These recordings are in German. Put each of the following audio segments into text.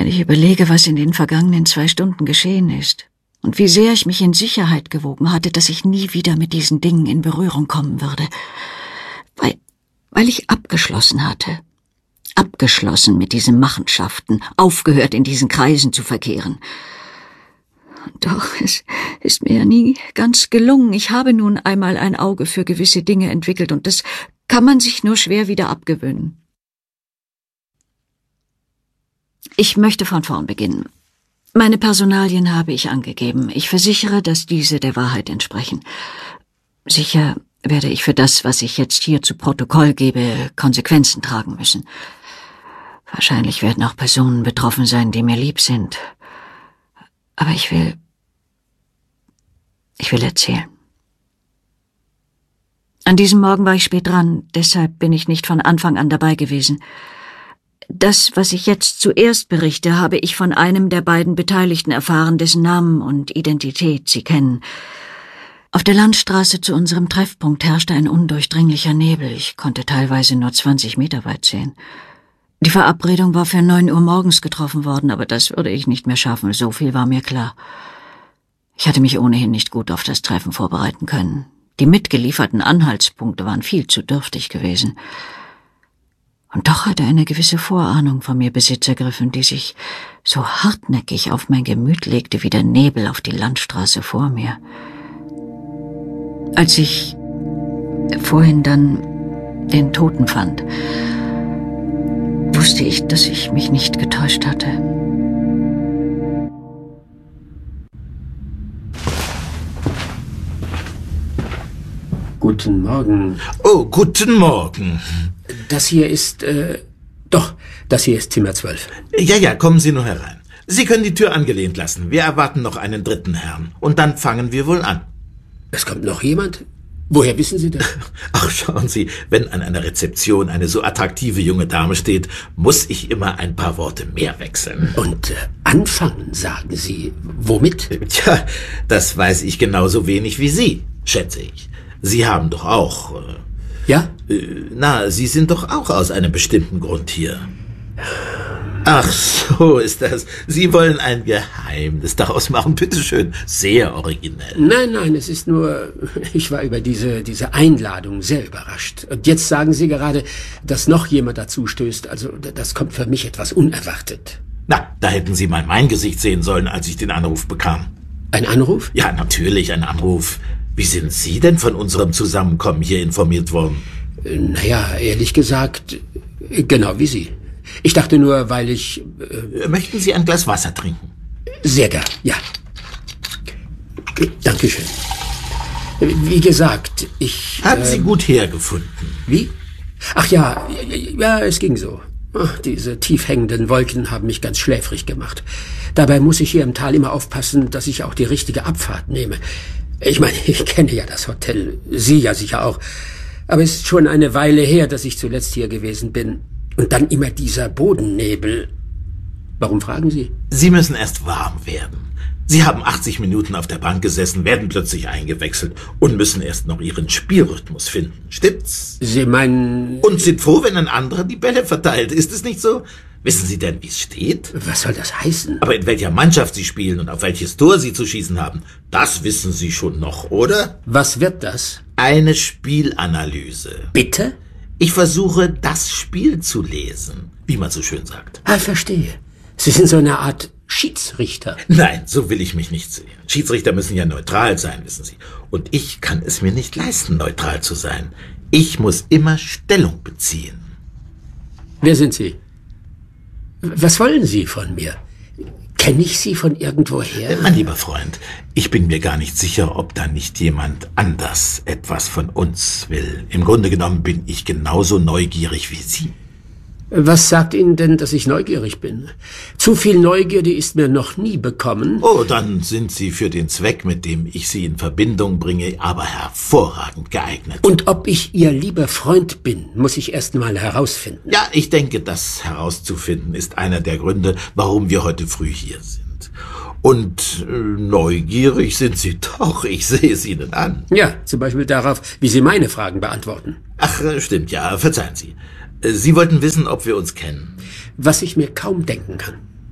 Wenn ich überlege, was in den vergangenen 2 Stunden geschehen ist und wie sehr ich mich in Sicherheit gewogen hatte, dass ich nie wieder mit diesen Dingen in Berührung kommen würde, weil ich abgeschlossen hatte. Abgeschlossen mit diesen Machenschaften, aufgehört in diesen Kreisen zu verkehren. Doch es ist mir ja nie ganz gelungen. Ich habe nun einmal ein Auge für gewisse Dinge entwickelt und das kann man sich nur schwer wieder abgewöhnen. Ich möchte von vorn beginnen. Meine Personalien habe ich angegeben. Ich versichere, dass diese der Wahrheit entsprechen. Sicher werde ich für das, was ich jetzt hier zu Protokoll gebe, Konsequenzen tragen müssen. Wahrscheinlich werden auch Personen betroffen sein, die mir lieb sind. Aber ich will erzählen. An diesem Morgen war ich spät dran, deshalb bin ich nicht von Anfang an dabei gewesen. Das, was ich jetzt zuerst berichte, habe ich von einem der beiden Beteiligten erfahren, dessen Namen und Identität Sie kennen. Auf der Landstraße zu unserem Treffpunkt herrschte ein undurchdringlicher Nebel. Ich konnte teilweise nur 20 Meter weit sehen. Die Verabredung war für 9 Uhr morgens getroffen worden, aber das würde ich nicht mehr schaffen, so viel war mir klar. Ich hatte mich ohnehin nicht gut auf das Treffen vorbereiten können. Die mitgelieferten Anhaltspunkte waren viel zu dürftig gewesen. Und doch hatte eine gewisse Vorahnung von mir Besitz ergriffen, die sich so hartnäckig auf mein Gemüt legte wie der Nebel auf die Landstraße vor mir. Als ich vorhin dann den Toten fand, wusste ich, dass ich mich nicht getäuscht hatte. Guten Morgen. Oh, guten Morgen. Das hier ist, das hier ist Zimmer 12. Ja, kommen Sie nur herein. Sie können die Tür angelehnt lassen. Wir erwarten noch einen dritten Herrn. Und dann fangen wir wohl an. Es kommt noch jemand? Woher wissen Sie das? Ach, schauen Sie, wenn an einer Rezeption eine so attraktive junge Dame steht, muss ich immer ein paar Worte mehr wechseln. Und anfangen, sagen Sie. Womit? Tja, das weiß ich genauso wenig wie Sie, schätze ich. Sie haben doch auch... Ja? Sie sind doch auch aus einem bestimmten Grund hier. Ach, so ist das. Sie wollen ein Geheimnis daraus machen. Bitteschön. Sehr originell. Nein, es ist nur, ich war über diese Einladung sehr überrascht. Und jetzt sagen Sie gerade, dass noch jemand dazu stößt. Also, das kommt für mich etwas unerwartet. Na, da hätten Sie mal mein Gesicht sehen sollen, als ich den Anruf bekam. Ein Anruf? Ja, natürlich, ein Anruf. Wie sind Sie denn von unserem Zusammenkommen hier informiert worden? Naja, ehrlich gesagt, genau wie Sie. Ich dachte nur, weil ich... Möchten Sie ein Glas Wasser trinken? Sehr gern, ja. Dankeschön. Wie gesagt, ich... Haben Sie gut hergefunden? Wie? Ach ja, es ging so. Ach, diese tief hängenden Wolken haben mich ganz schläfrig gemacht. Dabei muss ich hier im Tal immer aufpassen, dass ich auch die richtige Abfahrt nehme. Ich meine, ich kenne ja das Hotel, Sie ja sicher auch. Aber es ist schon eine Weile her, dass ich zuletzt hier gewesen bin. Und dann immer dieser Bodennebel. Warum fragen Sie? Sie müssen erst warm werden. Sie haben 80 Minuten auf der Bank gesessen, werden plötzlich eingewechselt und müssen erst noch Ihren Spielrhythmus finden. Stimmt's? Sie meinen... Und sind froh, wenn ein anderer die Bälle verteilt. Ist es nicht so? Wissen Sie denn, wie es steht? Was soll das heißen? Aber in welcher Mannschaft Sie spielen und auf welches Tor Sie zu schießen haben, das wissen Sie schon noch, oder? Was wird das? Eine Spielanalyse. Bitte? Ich versuche, das Spiel zu lesen, wie man so schön sagt. Ah, verstehe. Sie sind so eine Art Schiedsrichter. Nein, so will ich mich nicht sehen. Schiedsrichter müssen ja neutral sein, wissen Sie. Und ich kann es mir nicht leisten, neutral zu sein. Ich muss immer Stellung beziehen. Wer sind Sie? Was wollen Sie von mir? Kenne ich Sie von irgendwoher? Mein lieber Freund, ich bin mir gar nicht sicher, ob da nicht jemand anders etwas von uns will. Im Grunde genommen bin ich genauso neugierig wie Sie. Was sagt Ihnen denn, dass ich neugierig bin? Zu viel Neugierde ist mir noch nie bekommen. Oh, dann sind Sie für den Zweck, mit dem ich Sie in Verbindung bringe, aber hervorragend geeignet. Und ob ich Ihr lieber Freund bin, muss ich erst mal herausfinden. Ja, ich denke, das herauszufinden ist einer der Gründe, warum wir heute früh hier sind. Und neugierig sind Sie doch, ich sehe es Ihnen an. Ja, zum Beispiel darauf, wie Sie meine Fragen beantworten. Ach, stimmt, ja, verzeihen Sie. Sie wollten wissen, ob wir uns kennen. Was ich mir kaum denken kann.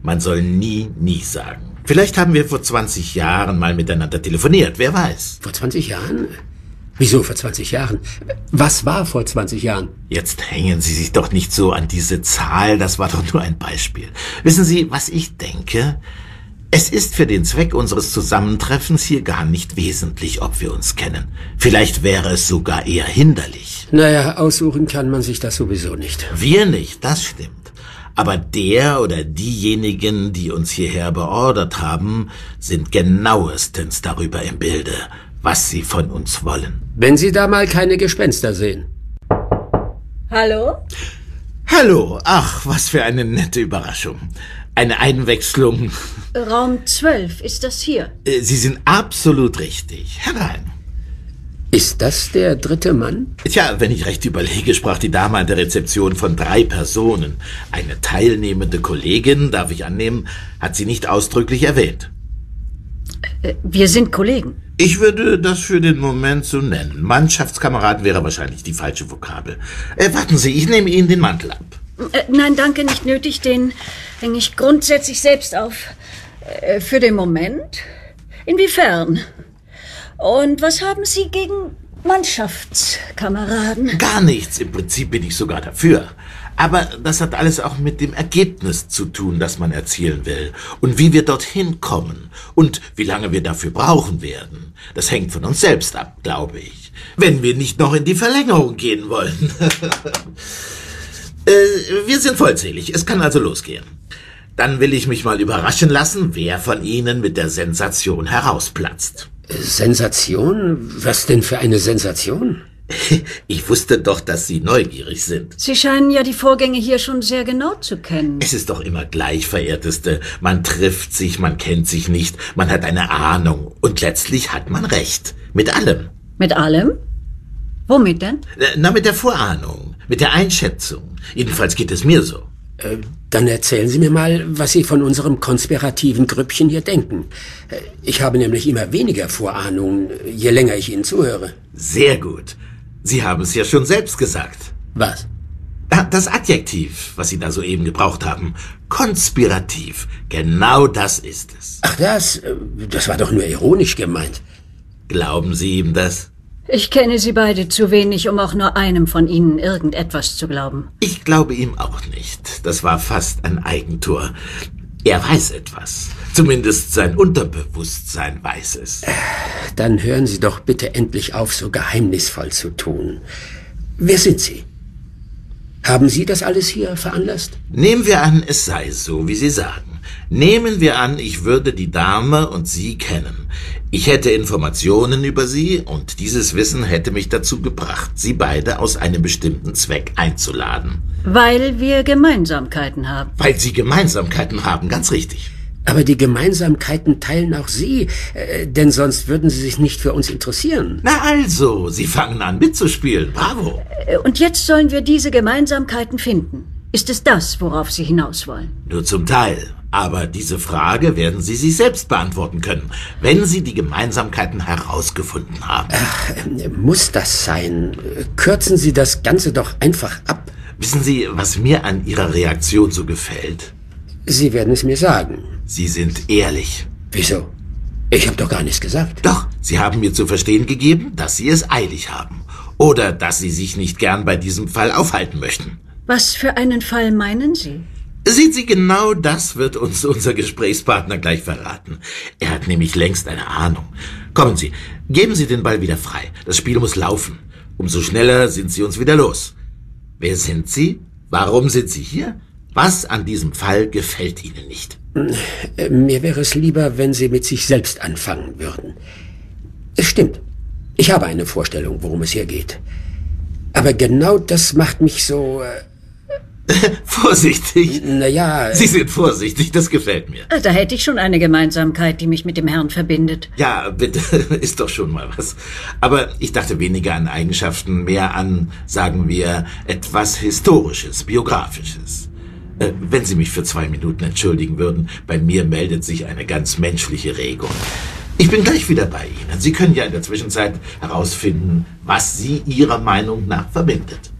Man soll nie sagen. Vielleicht haben wir vor 20 Jahren mal miteinander telefoniert, wer weiß. Vor 20 Jahren? Wieso vor 20 Jahren? Was war vor 20 Jahren? Jetzt hängen Sie sich doch nicht so an diese Zahl, das war doch nur ein Beispiel. Wissen Sie, was ich denke? Es ist für den Zweck unseres Zusammentreffens hier gar nicht wesentlich, ob wir uns kennen. Vielleicht wäre es sogar eher hinderlich. Naja, aussuchen kann man sich das sowieso nicht. Wir nicht, das stimmt. Aber der oder diejenigen, die uns hierher beordert haben, sind genauestens darüber im Bilde, was sie von uns wollen. Wenn Sie da mal keine Gespenster sehen. Hallo? Hallo, ach, was für eine nette Überraschung. Eine Einwechslung. Raum 12, ist das hier? Sie sind absolut richtig. Herein. Ist das der dritte Mann? Tja, wenn ich recht überlege, sprach die Dame an der Rezeption von 3 Personen. Eine teilnehmende Kollegin, darf ich annehmen, hat sie nicht ausdrücklich erwähnt. Wir sind Kollegen. Ich würde das für den Moment so nennen. Mannschaftskameraden wäre wahrscheinlich die falsche Vokabel. Warten Sie, ich nehme Ihnen den Mantel ab. Nein, danke, nicht nötig. Den hänge ich grundsätzlich selbst auf. Für den Moment? Inwiefern? Und was haben Sie gegen Mannschaftskameraden? Gar nichts. Im Prinzip bin ich sogar dafür. Aber das hat alles auch mit dem Ergebnis zu tun, das man erzielen will. Und wie wir dorthin kommen. Und wie lange wir dafür brauchen werden. Das hängt von uns selbst ab, glaube ich. Wenn wir nicht noch in die Verlängerung gehen wollen. Wir sind vollzählig. Es kann also losgehen. Dann will ich mich mal überraschen lassen, wer von Ihnen mit der Sensation herausplatzt. Sensation? Was denn für eine Sensation? Ich wusste doch, dass Sie neugierig sind. Sie scheinen ja die Vorgänge hier schon sehr genau zu kennen. Es ist doch immer gleich, Verehrteste. Man trifft sich, man kennt sich nicht, man hat eine Ahnung. Und letztlich hat man recht. Mit allem. Mit allem? Womit denn? Na, mit der Vorahnung, mit der Einschätzung. Jedenfalls geht es mir so. Dann erzählen Sie mir mal, was Sie von unserem konspirativen Grüppchen hier denken. Ich habe nämlich immer weniger Vorahnung, je länger ich Ihnen zuhöre. Sehr gut. Sie haben es ja schon selbst gesagt. Was? Das Adjektiv, was Sie da soeben gebraucht haben. Konspirativ. Genau das ist es. Ach, das war doch nur ironisch gemeint. Glauben Sie ihm das? Ich kenne Sie beide zu wenig, um auch nur einem von Ihnen irgendetwas zu glauben. Ich glaube ihm auch nicht. Das war fast ein Eigentor. Er weiß etwas. Zumindest sein Unterbewusstsein weiß es. Dann hören Sie doch bitte endlich auf, so geheimnisvoll zu tun. Wer sind Sie? Haben Sie das alles hier veranlasst? Nehmen wir an, es sei so, wie Sie sagen. Nehmen wir an, ich würde die Dame und Sie kennen. Ich hätte Informationen über Sie und dieses Wissen hätte mich dazu gebracht, Sie beide aus einem bestimmten Zweck einzuladen. Weil wir Gemeinsamkeiten haben. Weil Sie Gemeinsamkeiten haben, ganz richtig. Aber die Gemeinsamkeiten teilen auch Sie, denn sonst würden Sie sich nicht für uns interessieren. Na also, Sie fangen an mitzuspielen. Bravo. Und jetzt sollen wir diese Gemeinsamkeiten finden. Ist es das, worauf Sie hinaus wollen? Nur zum Teil. Aber diese Frage werden Sie sich selbst beantworten können, wenn Sie die Gemeinsamkeiten herausgefunden haben. Ach, muss das sein? Kürzen Sie das Ganze doch einfach ab. Wissen Sie, was mir an Ihrer Reaktion so gefällt? Sie werden es mir sagen. Sie sind ehrlich. Wieso? Ich habe doch gar nichts gesagt. Doch, Sie haben mir zu verstehen gegeben, dass Sie es eilig haben. Oder dass Sie sich nicht gern bei diesem Fall aufhalten möchten. Was für einen Fall meinen Sie? Sehen Sie, genau das wird uns unser Gesprächspartner gleich verraten. Er hat nämlich längst eine Ahnung. Kommen Sie, geben Sie den Ball wieder frei. Das Spiel muss laufen. Umso schneller sind Sie uns wieder los. Wer sind Sie? Warum sind Sie hier? Was an diesem Fall gefällt Ihnen nicht? Mir wäre es lieber, wenn Sie mit sich selbst anfangen würden. Es stimmt. Ich habe eine Vorstellung, worum es hier geht. Aber genau das macht mich so... Vorsichtig? Naja... Sie sind vorsichtig, das gefällt mir. Da hätte ich schon eine Gemeinsamkeit, die mich mit dem Herrn verbindet. Ja, bitte, ist doch schon mal was. Aber ich dachte weniger an Eigenschaften, mehr an, sagen wir, etwas Historisches, Biografisches. Wenn Sie mich für 2 Minuten entschuldigen würden, bei mir meldet sich eine ganz menschliche Regung. Ich bin gleich wieder bei Ihnen. Sie können ja in der Zwischenzeit herausfinden, was Sie Ihrer Meinung nach verbindet.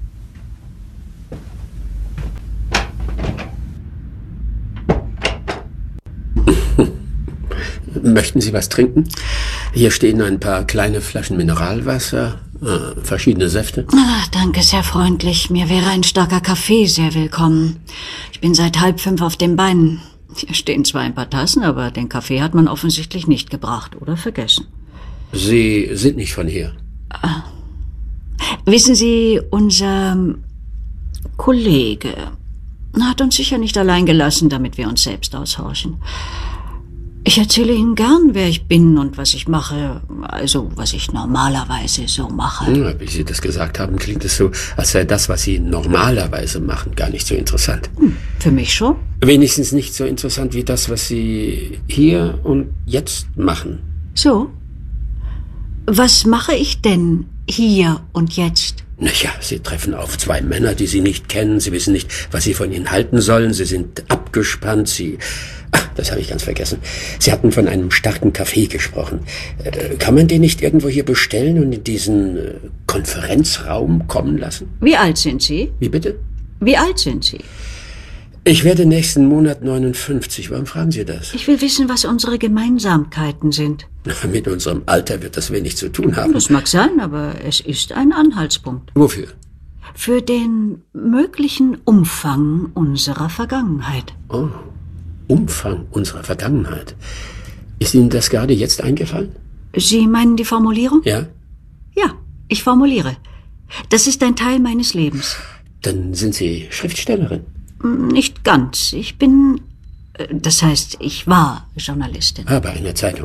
Möchten Sie was trinken? Hier stehen ein paar kleine Flaschen Mineralwasser, verschiedene Säfte. Danke, sehr freundlich. Mir wäre ein starker Kaffee sehr willkommen. Ich bin seit 4:30 auf den Beinen. Hier stehen zwar ein paar Tassen, aber den Kaffee hat man offensichtlich nicht gebracht oder vergessen. Sie sind nicht von hier. Wissen Sie, unser Kollege hat uns sicher nicht allein gelassen, damit wir uns selbst aushorchen. Ich erzähle Ihnen gern, wer ich bin und was ich mache, also was ich normalerweise so mache. Ja, wie Sie das gesagt haben, klingt es so, als sei das, was Sie normalerweise machen, gar nicht so interessant. Für mich schon. Wenigstens nicht so interessant wie das, was Sie hier und jetzt machen. So? Was mache ich denn hier und jetzt? Naja, Sie treffen auf zwei Männer, die Sie nicht kennen. Sie wissen nicht, was Sie von ihnen halten sollen. Sie sind abgespannt. Das habe ich ganz vergessen. Sie hatten von einem starken Kaffee gesprochen. Kann man den nicht irgendwo hier bestellen und in diesen Konferenzraum kommen lassen? Wie alt sind Sie? Wie bitte? Wie alt sind Sie? Ich werde nächsten Monat 59. Warum fragen Sie das? Ich will wissen, was unsere Gemeinsamkeiten sind. Mit unserem Alter wird das wenig zu tun haben. Das mag sein, aber es ist ein Anhaltspunkt. Wofür? Für den möglichen Umfang unserer Vergangenheit. Oh, Umfang unserer Vergangenheit. Ist Ihnen das gerade jetzt eingefallen? Sie meinen die Formulierung? Ja? Ja, ich formuliere. Das ist ein Teil meines Lebens. Dann sind Sie Schriftstellerin. Nicht ganz. Ich bin, das heißt, ich war Journalistin. Ah, bei einer Zeitung.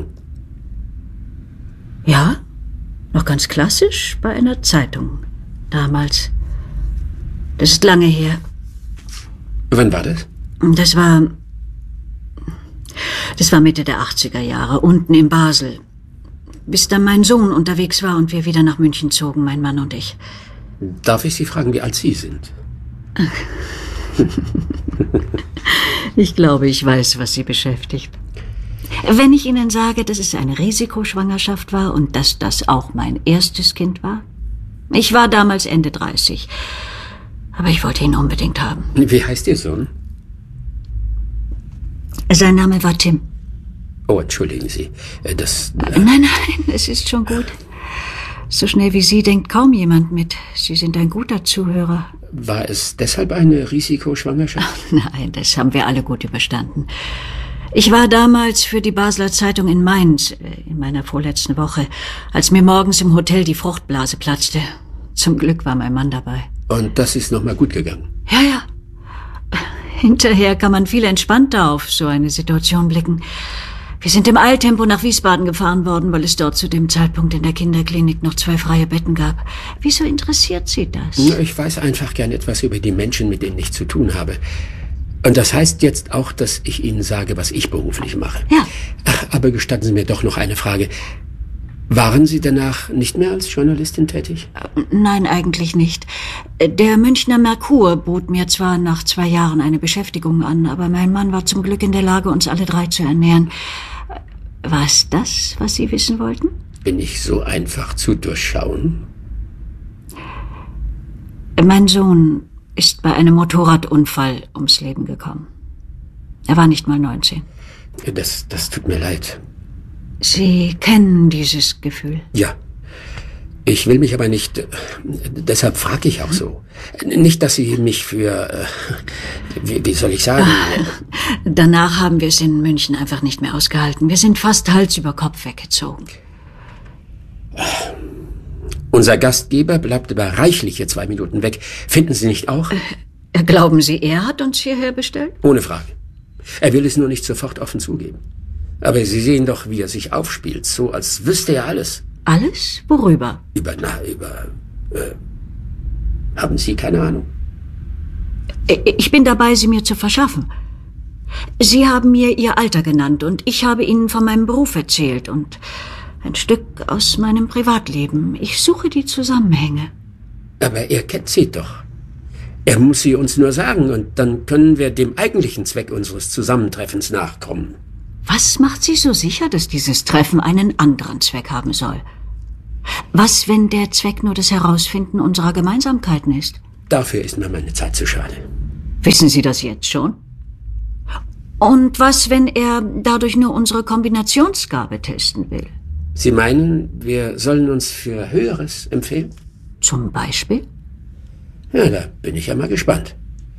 Ja, noch ganz klassisch bei einer Zeitung. Damals. Das ist lange her. Wann war das? Das war Mitte der 80er Jahre, unten in Basel. Bis dann mein Sohn unterwegs war und wir wieder nach München zogen, mein Mann und ich. Darf ich Sie fragen, wie alt Sie sind? Ich glaube, ich weiß, was Sie beschäftigt. Wenn ich Ihnen sage, dass es eine Risikoschwangerschaft war und dass das auch mein erstes Kind war? Ich war damals Ende 30. Aber ich wollte ihn unbedingt haben. Wie heißt Ihr Sohn? Sein Name war Tim. Oh, entschuldigen Sie. Nein, es ist schon gut. So schnell wie Sie denkt kaum jemand mit. Sie sind ein guter Zuhörer. War es deshalb eine Risikoschwangerschaft? Nein, das haben wir alle gut überstanden. Ich war damals für die Basler Zeitung in Mainz, in meiner vorletzten Woche, als mir morgens im Hotel die Fruchtblase platzte. Zum Glück war mein Mann dabei. Und das ist nochmal gut gegangen? Ja. Hinterher kann man viel entspannter auf so eine Situation blicken. Wir sind im Eiltempo nach Wiesbaden gefahren worden, weil es dort zu dem Zeitpunkt in der Kinderklinik noch 2 freie Betten gab. Wieso interessiert Sie das? Ich weiß einfach gern etwas über die Menschen, mit denen ich zu tun habe. Und das heißt jetzt auch, dass ich Ihnen sage, was ich beruflich mache. Ja. Aber gestatten Sie mir doch noch eine Frage. Waren Sie danach nicht mehr als Journalistin tätig? Nein, eigentlich nicht. Der Münchner Merkur bot mir zwar nach 2 Jahren eine Beschäftigung an, aber mein Mann war zum Glück in der Lage, uns alle 3 zu ernähren. War es das, was Sie wissen wollten? Bin ich so einfach zu durchschauen? Mein Sohn ist bei einem Motorradunfall ums Leben gekommen. Er war nicht mal 19. Das tut mir leid. Sie kennen dieses Gefühl? Ja. Ich will mich aber nicht... deshalb frage ich auch so. Nicht, dass Sie mich für... wie soll ich sagen? Danach haben wir es in München einfach nicht mehr ausgehalten. Wir sind fast Hals über Kopf weggezogen. Unser Gastgeber bleibt aber reichliche 2 Minuten weg. Finden Sie nicht auch? Glauben Sie, er hat uns hierher bestellt? Ohne Frage. Er will es nur nicht sofort offen zugeben. Aber Sie sehen doch, wie er sich aufspielt, so als wüsste er alles. Alles? Worüber? Haben Sie keine Ahnung? Ich bin dabei, sie mir zu verschaffen. Sie haben mir Ihr Alter genannt und ich habe Ihnen von meinem Beruf erzählt und ein Stück aus meinem Privatleben. Ich suche die Zusammenhänge. Aber er kennt Sie doch. Er muss sie uns nur sagen und dann können wir dem eigentlichen Zweck unseres Zusammentreffens nachkommen. Was macht Sie so sicher, dass dieses Treffen einen anderen Zweck haben soll? Was, wenn der Zweck nur das Herausfinden unserer Gemeinsamkeiten ist? Dafür ist mir meine Zeit zu schade. Wissen Sie das jetzt schon? Und was, wenn er dadurch nur unsere Kombinationsgabe testen will? Sie meinen, wir sollen uns für Höheres empfehlen? Zum Beispiel? Ja, da bin ich ja mal gespannt.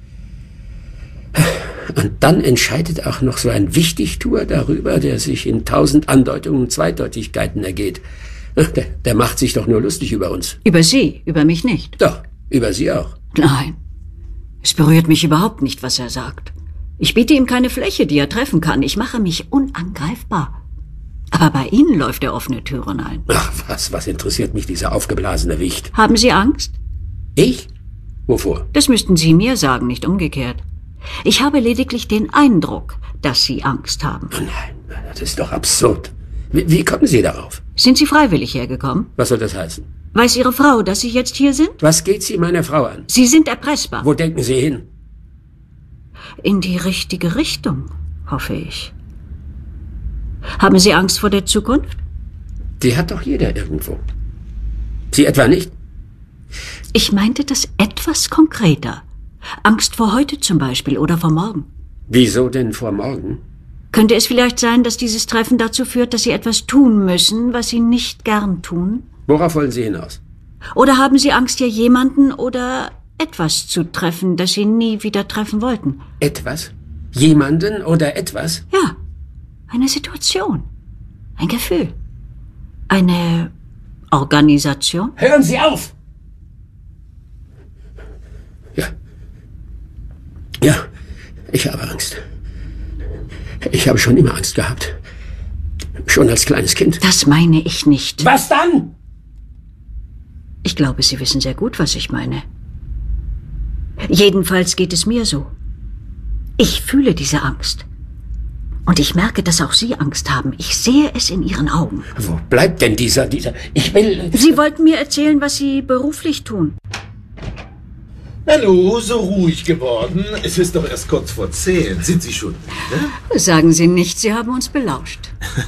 Und dann entscheidet auch noch so ein Wichtigtuer darüber, der sich in 1000 Andeutungen und Zweideutigkeiten ergeht. Der macht sich doch nur lustig über uns. Über Sie, über mich nicht. Doch, über Sie auch. Nein, es berührt mich überhaupt nicht, was er sagt. Ich biete ihm keine Fläche, die er treffen kann. Ich mache mich unangreifbar. Aber bei Ihnen läuft er offene Türen ein. Ach, was interessiert mich dieser aufgeblasene Wicht? Haben Sie Angst? Ich? Wovor? Das müssten Sie mir sagen, nicht umgekehrt. Ich habe lediglich den Eindruck, dass Sie Angst haben. Oh nein, das ist doch absurd. Wie kommen Sie darauf? Sind Sie freiwillig hergekommen? Was soll das heißen? Weiß Ihre Frau, dass Sie jetzt hier sind? Was geht Sie meine Frau an? Sie sind erpressbar. Wo denken Sie hin? In die richtige Richtung, hoffe ich. Haben Sie Angst vor der Zukunft? Die hat doch jeder irgendwo. Sie etwa nicht? Ich meinte das etwas konkreter. Angst vor heute zum Beispiel oder vor morgen. Wieso denn vor morgen? Könnte es vielleicht sein, dass dieses Treffen dazu führt, dass Sie etwas tun müssen, was Sie nicht gern tun? Worauf wollen Sie hinaus? Oder haben Sie Angst, hier jemanden oder etwas zu treffen, das Sie nie wieder treffen wollten? Etwas? Jemanden oder etwas? Ja, eine Situation, ein Gefühl, eine Organisation. Hören Sie auf! Ja, ich habe Angst. Ich habe schon immer Angst gehabt. Schon als kleines Kind. Das meine ich nicht. Was dann? Ich glaube, Sie wissen sehr gut, was ich meine. Jedenfalls geht es mir so. Ich fühle diese Angst. Und ich merke, dass auch Sie Angst haben. Ich sehe es in Ihren Augen. Wo bleibt denn dieser? Ich will... Sie wollten mir erzählen, was Sie beruflich tun. Hallo, so ruhig geworden. Es ist doch erst kurz vor 10. Sind Sie schon müde? Sagen Sie nicht, Sie haben uns belauscht.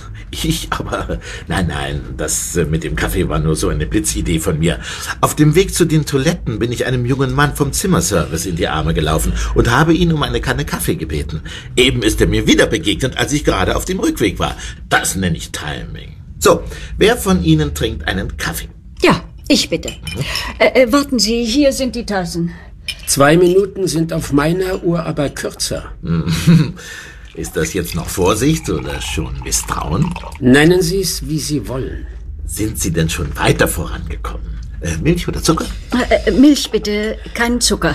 Nein, das mit dem Kaffee war nur so eine Blitzidee von mir. Auf dem Weg zu den Toiletten bin ich einem jungen Mann vom Zimmerservice in die Arme gelaufen und habe ihn um eine Kanne Kaffee gebeten. Eben ist er mir wieder begegnet, als ich gerade auf dem Rückweg war. Das nenne ich Timing. So, wer von Ihnen trinkt einen Kaffee? Ja, ich bitte. Warten Sie, hier sind die Tassen. 2 Minuten sind auf meiner Uhr aber kürzer. Ist das jetzt noch Vorsicht oder schon Misstrauen? Nennen Sie es, wie Sie wollen. Sind Sie denn schon weiter vorangekommen? Milch oder Zucker? Milch bitte, keinen Zucker.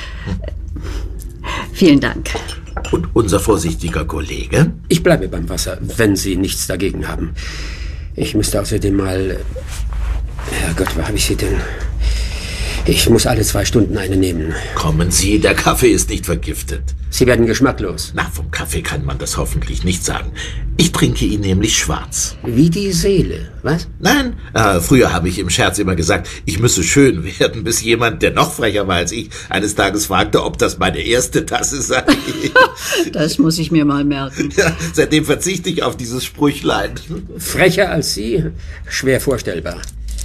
Vielen Dank. Und unser vorsichtiger Kollege? Ich bleibe beim Wasser, wenn Sie nichts dagegen haben. Ich müsste außerdem mal... Herrgott, wo habe ich sie denn? Ich muss alle 2 Stunden eine nehmen. Kommen Sie, der Kaffee ist nicht vergiftet. Sie werden geschmacklos. Na, vom Kaffee kann man das hoffentlich nicht sagen. Ich trinke ihn nämlich schwarz. Wie die Seele, was? Nein, früher habe ich im Scherz immer gesagt, ich müsse schön werden, bis jemand, der noch frecher war als ich, eines Tages fragte, ob das meine erste Tasse sei. Das muss ich mir mal merken. Ja, seitdem verzichte ich auf dieses Sprüchlein. Frecher als Sie? Schwer vorstellbar.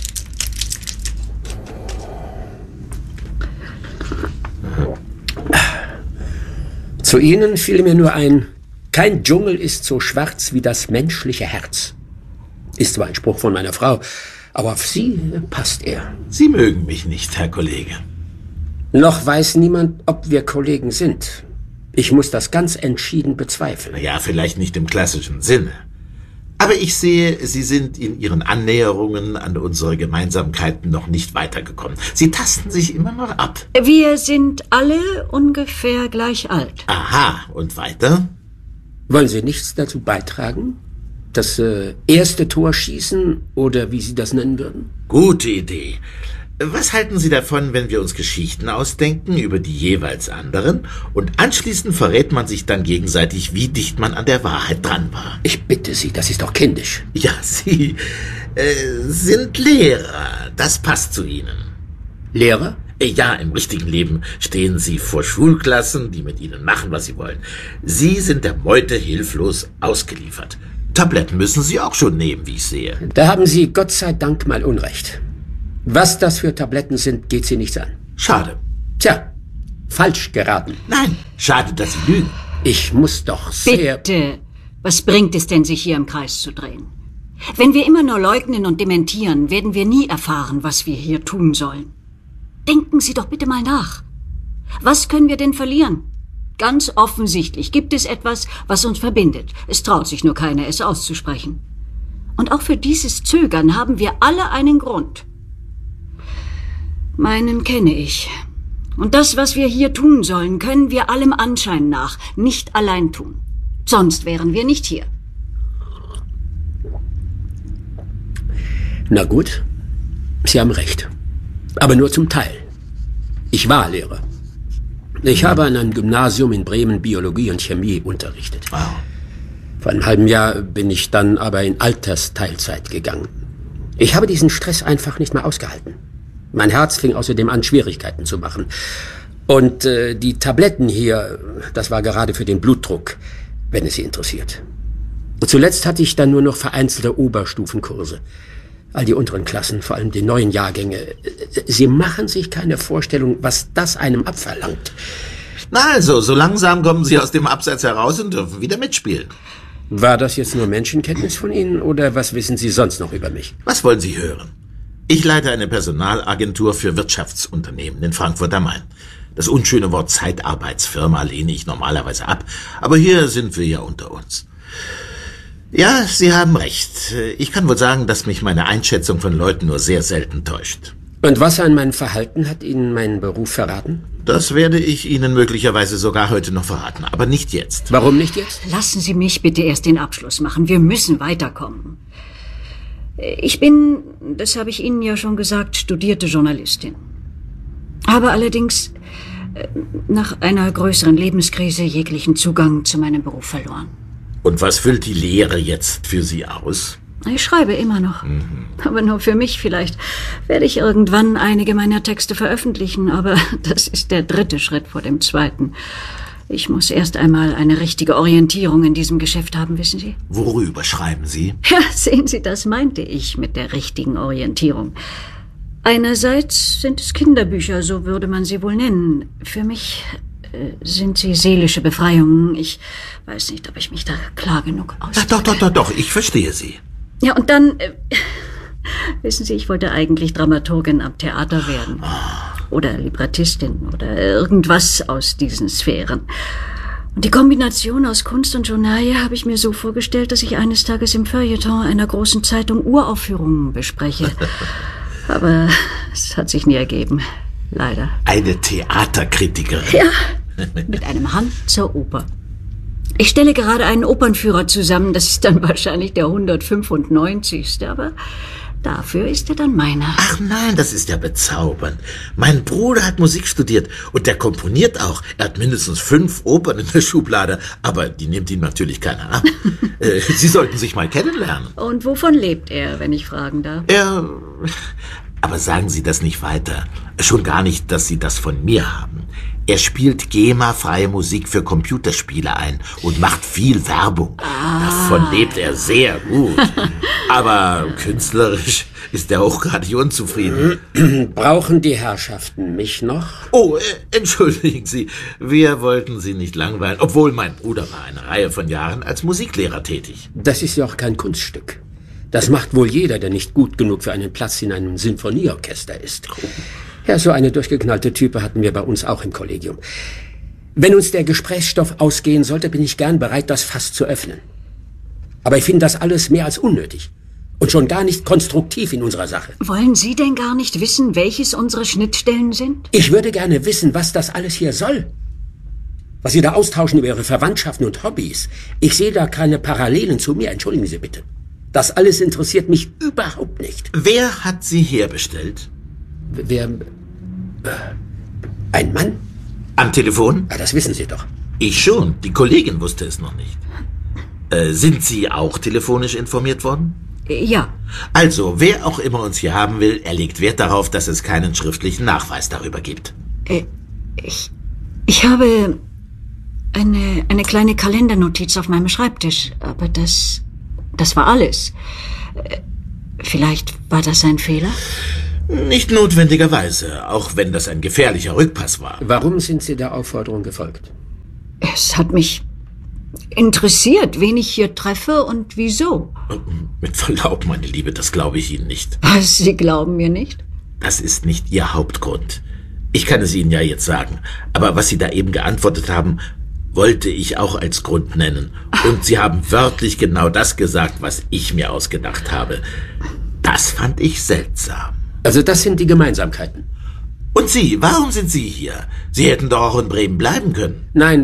Zu Ihnen fiel mir nur ein, kein Dschungel ist so schwarz wie das menschliche Herz. Ist zwar ein Spruch von meiner Frau, aber auf Sie passt er. Sie mögen mich nicht, Herr Kollege. Noch weiß niemand, ob wir Kollegen sind. Ich muss das ganz entschieden bezweifeln. Ja, vielleicht nicht im klassischen Sinne. Aber ich sehe, Sie sind in Ihren Annäherungen an unsere Gemeinsamkeiten noch nicht weitergekommen. Sie tasten sich immer noch ab. Wir sind alle ungefähr gleich alt. Aha, und weiter? Wollen Sie nichts dazu beitragen? Das erste Tor schießen oder wie Sie das nennen würden? Gute Idee. Was halten Sie davon, wenn wir uns Geschichten ausdenken über die jeweils anderen und anschließend verrät man sich dann gegenseitig, wie dicht man an der Wahrheit dran war? Ich bitte Sie, das ist doch kindisch. Ja, Sie sind Lehrer. Das passt zu Ihnen. Lehrer? Ja, im richtigen Leben stehen Sie vor Schulklassen, die mit Ihnen machen, was sie wollen. Sie sind der Meute hilflos ausgeliefert. Tabletten müssen Sie auch schon nehmen, wie ich sehe. Da haben Sie Gott sei Dank mal Unrecht. Was das für Tabletten sind, geht Sie nichts an. Schade. Tja, falsch geraten. Nein, schade, dass Sie lügen. Ich muss doch sehr... Bitte! Was bringt es denn, sich hier im Kreis zu drehen? Wenn wir immer nur leugnen und dementieren, werden wir nie erfahren, was wir hier tun sollen. Denken Sie doch bitte mal nach. Was können wir denn verlieren? Ganz offensichtlich gibt es etwas, was uns verbindet. Es traut sich nur keiner, es auszusprechen. Und auch für dieses Zögern haben wir alle einen Grund. Meinen kenne ich. Und das, was wir hier tun sollen, können wir allem Anschein nach nicht allein tun. Sonst wären wir nicht hier. Na gut, Sie haben recht. Aber nur zum Teil. Ich war Lehrer. Ich habe an einem Gymnasium in Bremen Biologie und Chemie unterrichtet. Wow. Vor einem halben Jahr bin ich dann aber in Altersteilzeit gegangen. Ich habe diesen Stress einfach nicht mehr ausgehalten. Mein Herz fing außerdem an, Schwierigkeiten zu machen. Und die Tabletten hier, das war gerade für den Blutdruck, wenn es Sie interessiert. Und zuletzt hatte ich dann nur noch vereinzelte Oberstufenkurse. All die unteren Klassen, vor allem die neuen Jahrgänge, Sie machen sich keine Vorstellung, was das einem abverlangt. Na also, so langsam kommen Sie aus dem Abseits heraus und dürfen wieder mitspielen. War das jetzt nur Menschenkenntnis von Ihnen oder was wissen Sie sonst noch über mich? Was wollen Sie hören? Ich leite eine Personalagentur für Wirtschaftsunternehmen in Frankfurt am Main. Das unschöne Wort Zeitarbeitsfirma lehne ich normalerweise ab, aber hier sind wir ja unter uns. Ja, Sie haben recht. Ich kann wohl sagen, dass mich meine Einschätzung von Leuten nur sehr selten täuscht. Und was an meinem Verhalten hat Ihnen meinen Beruf verraten? Das werde ich Ihnen möglicherweise sogar heute noch verraten, aber nicht jetzt. Warum nicht jetzt? Lassen Sie mich bitte erst den Abschluss machen. Wir müssen weiterkommen. Ich bin, das habe ich Ihnen ja schon gesagt, studierte Journalistin. Habe allerdings nach einer größeren Lebenskrise jeglichen Zugang zu meinem Beruf verloren. Und was füllt die Lehre jetzt für Sie aus? Ich schreibe immer noch. Aber nur für mich. Vielleicht werde ich irgendwann einige meiner Texte veröffentlichen, aber das ist der 3. Schritt vor dem 2. Ich muss erst einmal eine richtige Orientierung in diesem Geschäft haben, wissen Sie? Worüber schreiben Sie? Ja, sehen Sie, das meinte ich mit der richtigen Orientierung. Einerseits sind es Kinderbücher, so würde man sie wohl nennen. Für mich sind sie seelische Befreiungen. Ich weiß nicht, ob ich mich da klar genug ausdrücke. Doch, ich verstehe Sie. Ja, und dann, wissen Sie, ich wollte eigentlich Dramaturgin am Theater werden. Oder Librettistin oder irgendwas aus diesen Sphären. Und die Kombination aus Kunst und Journalie habe ich mir so vorgestellt, dass ich eines Tages im Feuilleton einer großen Zeitung Uraufführungen bespreche. Aber es hat sich nie ergeben. Leider. Eine Theaterkritikerin. Ja, mit einem Hang zur Oper. Ich stelle gerade einen Opernführer zusammen. Das ist dann wahrscheinlich der 195. Aber dafür ist er dann meiner. Ach nein, das ist ja bezaubernd. Mein Bruder hat Musik studiert und der komponiert auch. Er hat mindestens 5 Opern in der Schublade, aber die nimmt ihm natürlich keiner ab. Sie sollten sich mal kennenlernen. Und wovon lebt er, wenn ich fragen darf? Aber sagen Sie das nicht weiter. Schon gar nicht, dass Sie das von mir haben. Er spielt GEMA-freie Musik für Computerspiele ein und macht viel Werbung. Davon lebt er sehr gut. Aber künstlerisch ist er auch gerade unzufrieden. Brauchen die Herrschaften mich noch? Oh, entschuldigen Sie. Wir wollten Sie nicht langweilen, obwohl mein Bruder war eine Reihe von Jahren als Musiklehrer tätig. Das ist ja auch kein Kunststück. Das macht wohl jeder, der nicht gut genug für einen Platz in einem Sinfonieorchester ist. Ja, so eine durchgeknallte Type hatten wir bei uns auch im Kollegium. Wenn uns der Gesprächsstoff ausgehen sollte, bin ich gern bereit, das Fass zu öffnen. Aber ich finde das alles mehr als unnötig. Und schon gar nicht konstruktiv in unserer Sache. Wollen Sie denn gar nicht wissen, welches unsere Schnittstellen sind? Ich würde gerne wissen, was das alles hier soll. Was Sie da austauschen über Ihre Verwandtschaften und Hobbys. Ich sehe da keine Parallelen zu mir, entschuldigen Sie bitte. Das alles interessiert mich überhaupt nicht. Wer hat Sie herbestellt? Wer? Ein Mann? Am Telefon? Ja, das wissen Sie doch. Ich schon. Die Kollegin wusste es noch nicht. Sind Sie auch telefonisch informiert worden? Ja. Also, wer auch immer uns hier haben will, er legt Wert darauf, dass es keinen schriftlichen Nachweis darüber gibt. Ich habe eine kleine Kalendernotiz auf meinem Schreibtisch, aber das war alles. Vielleicht war das ein Fehler? Nicht notwendigerweise, auch wenn das ein gefährlicher Rückpass war. Warum sind Sie der Aufforderung gefolgt? Es hat mich Interessiert, wen ich hier treffe und wieso. Mit Verlaub, meine Liebe, das glaube ich Ihnen nicht. Was, Sie glauben mir nicht? Das ist nicht Ihr Hauptgrund. Ich kann es Ihnen ja jetzt sagen. Aber was Sie da eben geantwortet haben, wollte ich auch als Grund nennen. Und Sie haben wörtlich genau das gesagt, was ich mir ausgedacht habe. Das fand ich seltsam. Also das sind die Gemeinsamkeiten. Und Sie, warum sind Sie hier? Sie hätten doch auch in Bremen bleiben können. Nein,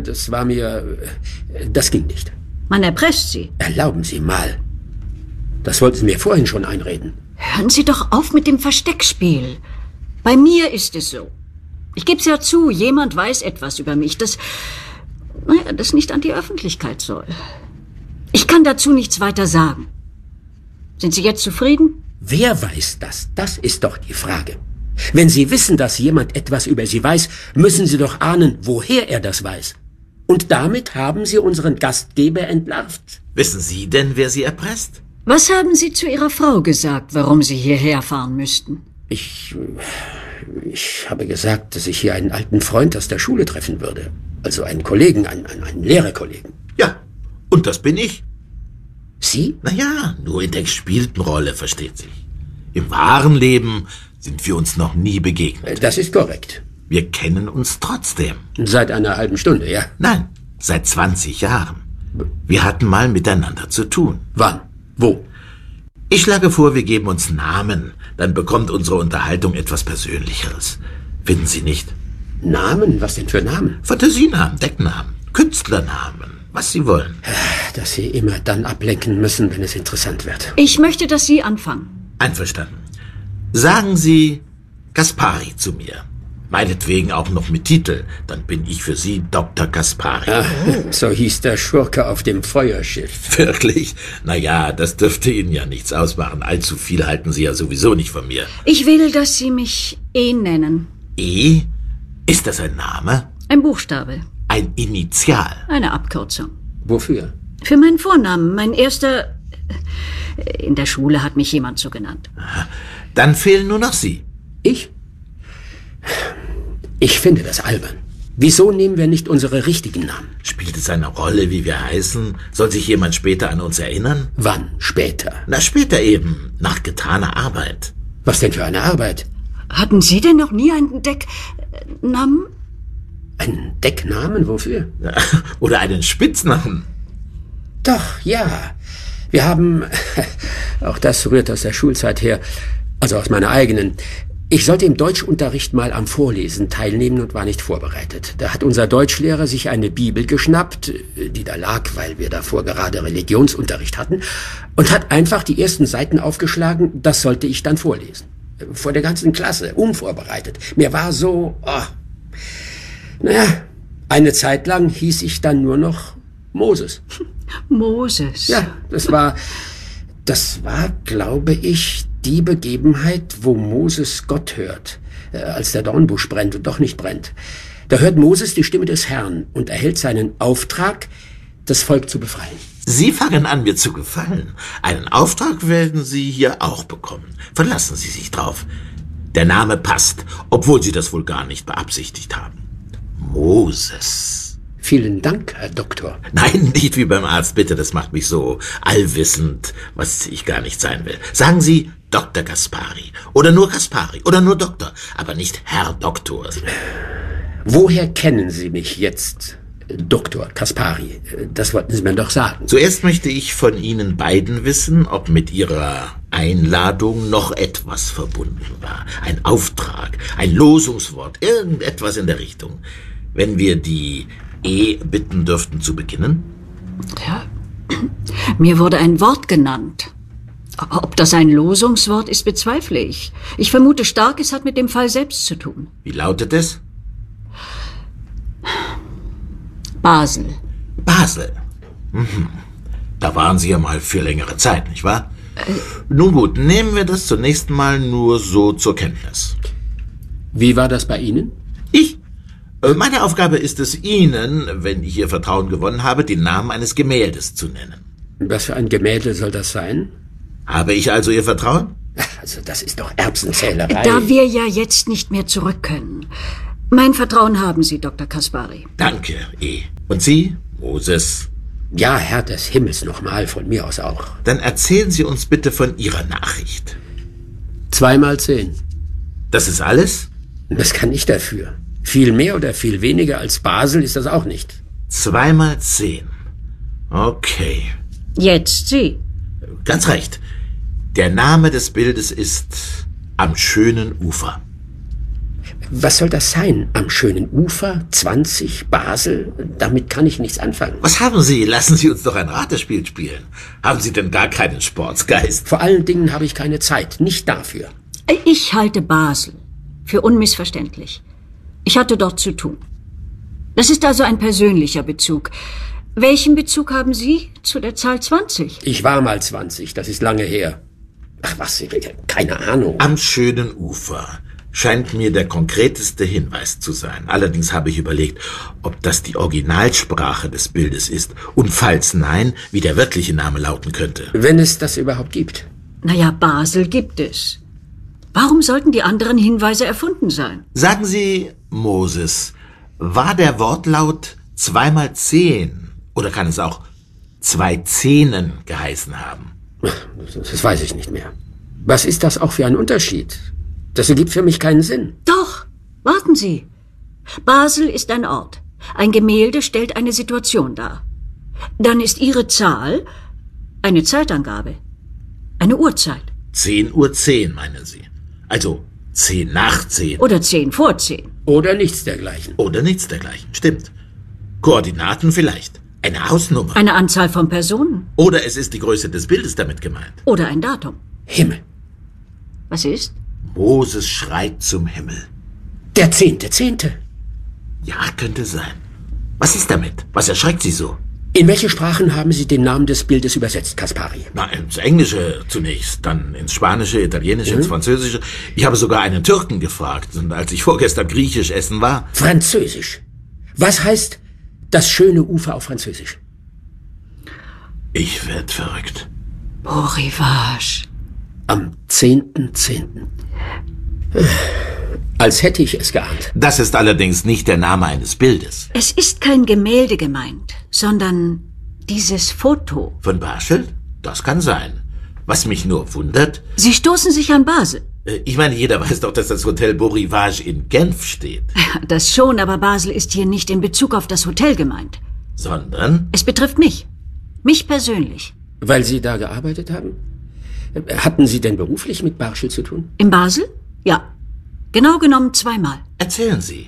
das ging nicht. Man erpresst Sie. Erlauben Sie mal. Das wollten Sie mir vorhin schon einreden. Hören Sie doch auf mit dem Versteckspiel. Bei mir ist es so. Ich geb's ja zu, jemand weiß etwas über mich, das nicht an die Öffentlichkeit soll. Ich kann dazu nichts weiter sagen. Sind Sie jetzt zufrieden? Wer weiß das? Das ist doch die Frage. Wenn Sie wissen, dass jemand etwas über Sie weiß, müssen Sie doch ahnen, woher er das weiß. Und damit haben Sie unseren Gastgeber entlarvt. Wissen Sie denn, wer Sie erpresst? Was haben Sie zu Ihrer Frau gesagt, warum Sie hierher fahren müssten? Ich habe gesagt, dass ich hier einen alten Freund aus der Schule treffen würde. Also einen Kollegen, einen Lehrerkollegen. Ja, und das bin ich. Sie? Naja, nur in der gespielten Rolle, versteht sich. Im wahren Leben sind wir uns noch nie begegnet. Das ist korrekt. Wir kennen uns trotzdem. Seit einer halben Stunde, ja? Nein, seit 20 Jahren. Wir hatten mal miteinander zu tun. Wann? Wo? Ich schlage vor, wir geben uns Namen. Dann bekommt unsere Unterhaltung etwas Persönlicheres. Finden Sie nicht? Namen? Was denn für Namen? Fantasienamen, Decknamen, Künstlernamen, was Sie wollen. Dass Sie immer dann ablenken müssen, wenn es interessant wird. Ich möchte, dass Sie anfangen. Einverstanden. Sagen Sie Kaspari zu mir. Meinetwegen auch noch mit Titel. Dann bin ich für Sie Dr. Kaspari. Ach, so hieß der Schurke auf dem Feuerschiff. Wirklich? Naja, das dürfte Ihnen ja nichts ausmachen. Allzu viel halten Sie ja sowieso nicht von mir. Ich will, dass Sie mich E nennen. E? Ist das ein Name? Ein Buchstabe. Ein Initial? Eine Abkürzung. Wofür? Für meinen Vornamen. Mein erster... In der Schule hat mich jemand so genannt. Dann fehlen nur noch Sie. Ich? Ich finde das albern. Wieso nehmen wir nicht unsere richtigen Namen? Spielt es eine Rolle, wie wir heißen? Soll sich jemand später an uns erinnern? Wann? Später? Na, später eben. Nach getaner Arbeit. Was denn für eine Arbeit? Hatten Sie denn noch nie einen Decknamen? Einen Decknamen? Wofür? Oder einen Spitznamen? Doch, ja. Wir haben... Auch das rührt aus der Schulzeit her. Also aus meiner eigenen... Ich sollte im Deutschunterricht mal am Vorlesen teilnehmen und war nicht vorbereitet. Da hat unser Deutschlehrer sich eine Bibel geschnappt, die da lag, weil wir davor gerade Religionsunterricht hatten, und hat einfach die ersten Seiten aufgeschlagen, das sollte ich dann vorlesen. Vor der ganzen Klasse, unvorbereitet. Mir war so... Naja, eine Zeit lang hieß ich dann nur noch Moses. Moses? Ja, das war, glaube ich, die Begebenheit, wo Moses Gott hört, als der Dornbusch brennt und doch nicht brennt. Da hört Moses die Stimme des Herrn und erhält seinen Auftrag, das Volk zu befreien. Sie fangen an, mir zu gefallen. Einen Auftrag werden Sie hier auch bekommen. Verlassen Sie sich drauf. Der Name passt, obwohl Sie das wohl gar nicht beabsichtigt haben. Moses. Vielen Dank, Herr Doktor. Nein, nicht wie beim Arzt, bitte, das macht mich so allwissend, was ich gar nicht sein will. Sagen Sie Dr. Kaspari oder nur Kaspari oder nur Doktor, aber nicht Herr Doktor. Woher kennen Sie mich jetzt, Dr. Kaspari? Das wollten Sie mir doch sagen. Zuerst möchte ich von Ihnen beiden wissen, ob mit Ihrer Einladung noch etwas verbunden war. Ein Auftrag, ein Losungswort, irgendetwas in der Richtung. Wenn wir die E bitten dürften zu beginnen? Ja, mir wurde ein Wort genannt. Aber ob das ein Losungswort ist, bezweifle ich. Ich vermute stark, es hat mit dem Fall selbst zu tun. Wie lautet es? Basel. Basel. Mhm. Da waren Sie ja mal für längere Zeit, nicht wahr? Nun gut, nehmen wir das zunächst mal nur so zur Kenntnis. Wie war das bei Ihnen? Ich? Meine Aufgabe ist es, Ihnen, wenn ich Ihr Vertrauen gewonnen habe, den Namen eines Gemäldes zu nennen. Was für ein Gemälde soll das sein? Habe ich also Ihr Vertrauen? Also, das ist doch Erbsenzählerei. Da wir ja jetzt nicht mehr zurück können. Mein Vertrauen haben Sie, Dr. Kaspari. Danke, E. Und Sie, Moses? Ja, Herr des Himmels, nochmal, von mir aus auch. Dann erzählen Sie uns bitte von Ihrer Nachricht. 2x10. Das ist alles? Das kann ich dafür. Viel mehr oder viel weniger als Basel ist das auch nicht. 2x10. Okay. Jetzt Sie. Ganz recht. Der Name des Bildes ist Am schönen Ufer. Was soll das sein? Am schönen Ufer, 20, Basel? Damit kann ich nichts anfangen. Was haben Sie? Lassen Sie uns doch ein Ratespiel spielen. Haben Sie denn gar keinen Sportsgeist? Vor allen Dingen habe ich keine Zeit, nicht dafür. Ich halte Basel für unmissverständlich. Ich hatte dort zu tun. Das ist also ein persönlicher Bezug. Welchen Bezug haben Sie zu der Zahl 20? Ich war mal 20, das ist lange her. Ach was, keine Ahnung. Am schönen Ufer scheint mir der konkreteste Hinweis zu sein. Allerdings habe ich überlegt, ob das die Originalsprache des Bildes ist und falls nein, wie der wirkliche Name lauten könnte. Wenn es das überhaupt gibt. Naja, Basel gibt es. Warum sollten die anderen Hinweise erfunden sein? Sagen Sie, Moses, war der Wortlaut 2x10 oder kann es auch 2 Zehnen geheißen haben? Das weiß ich nicht mehr. Was ist das auch für ein Unterschied? Das ergibt für mich keinen Sinn. Doch, warten Sie. Basel ist ein Ort. Ein Gemälde stellt eine Situation dar. Dann ist Ihre Zahl eine Zeitangabe. Eine Uhrzeit. 10:10 meinen Sie? Also 10 nach 10. Oder 10 vor 10. Oder nichts dergleichen. Oder nichts dergleichen, stimmt. Koordinaten vielleicht. Eine Hausnummer. Eine Anzahl von Personen. Oder es ist die Größe des Bildes damit gemeint. Oder ein Datum. Himmel. Was ist? Moses schreit zum Himmel. Der 10.10. Ja, könnte sein. Was ist damit? Was erschreckt Sie so? In welche Sprachen haben Sie den Namen des Bildes übersetzt, Kaspari? Na, ins Englische zunächst, dann ins Spanische, Italienische, ins Französische. Ich habe sogar einen Türken gefragt, und als ich vorgestern Griechisch essen war... Französisch. Was heißt das schöne Ufer auf Französisch? Ich werd verrückt. Beau Rivage. Am 10.10. Als hätte ich es geahnt. Das ist allerdings nicht der Name eines Bildes. Es ist kein Gemälde gemeint, sondern dieses Foto. Von Barschel? Das kann sein. Was mich nur wundert... Sie stoßen sich an Basel. Ich meine, jeder weiß doch, dass das Hotel Beau Rivage in Genf steht. Das schon, aber Basel ist hier nicht in Bezug auf das Hotel gemeint. Sondern? Es betrifft mich. Mich persönlich. Weil Sie da gearbeitet haben? Hatten Sie denn beruflich mit Barschel zu tun? In Basel? Ja. Genau genommen 2-mal. Erzählen Sie.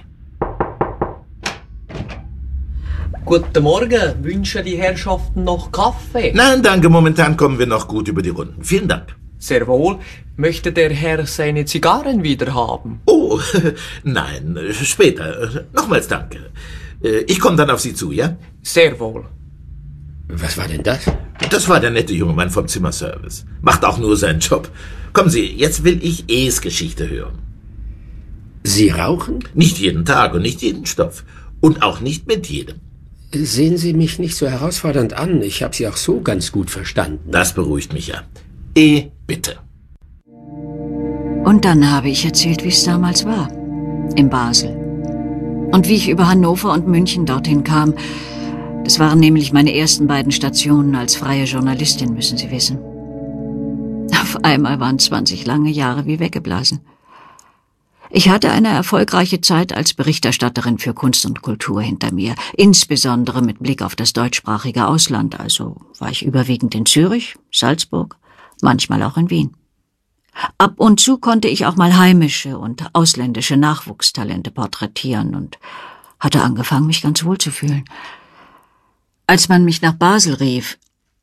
Guten Morgen. Wünschen die Herrschaften noch Kaffee? Nein, danke. Momentan kommen wir noch gut über die Runden. Vielen Dank. Sehr wohl. Möchte der Herr seine Zigarren wieder haben? Oh, nein, später. Nochmals danke. Ich komme dann auf Sie zu, ja? Sehr wohl. Was war denn das? Das war der nette junge Mann vom Zimmerservice. Macht auch nur seinen Job. Kommen Sie, jetzt will ich Es Geschichte hören. Sie rauchen? Nicht jeden Tag und nicht jeden Stoff. Und auch nicht mit jedem. Sehen Sie mich nicht so herausfordernd an. Ich habe Sie auch so ganz gut verstanden. Das beruhigt mich ja. Bitte. Und dann habe ich erzählt, wie es damals war. In Basel. Und wie ich über Hannover und München dorthin kam. Das waren nämlich meine ersten beiden Stationen als freie Journalistin, müssen Sie wissen. Auf einmal waren 20 lange Jahre wie weggeblasen. Ich hatte eine erfolgreiche Zeit als Berichterstatterin für Kunst und Kultur hinter mir, insbesondere mit Blick auf das deutschsprachige Ausland. Also war ich überwiegend in Zürich, Salzburg, manchmal auch in Wien. Ab und zu konnte ich auch mal heimische und ausländische Nachwuchstalente porträtieren und hatte angefangen, mich ganz wohl zu fühlen. Als man mich nach Basel rief,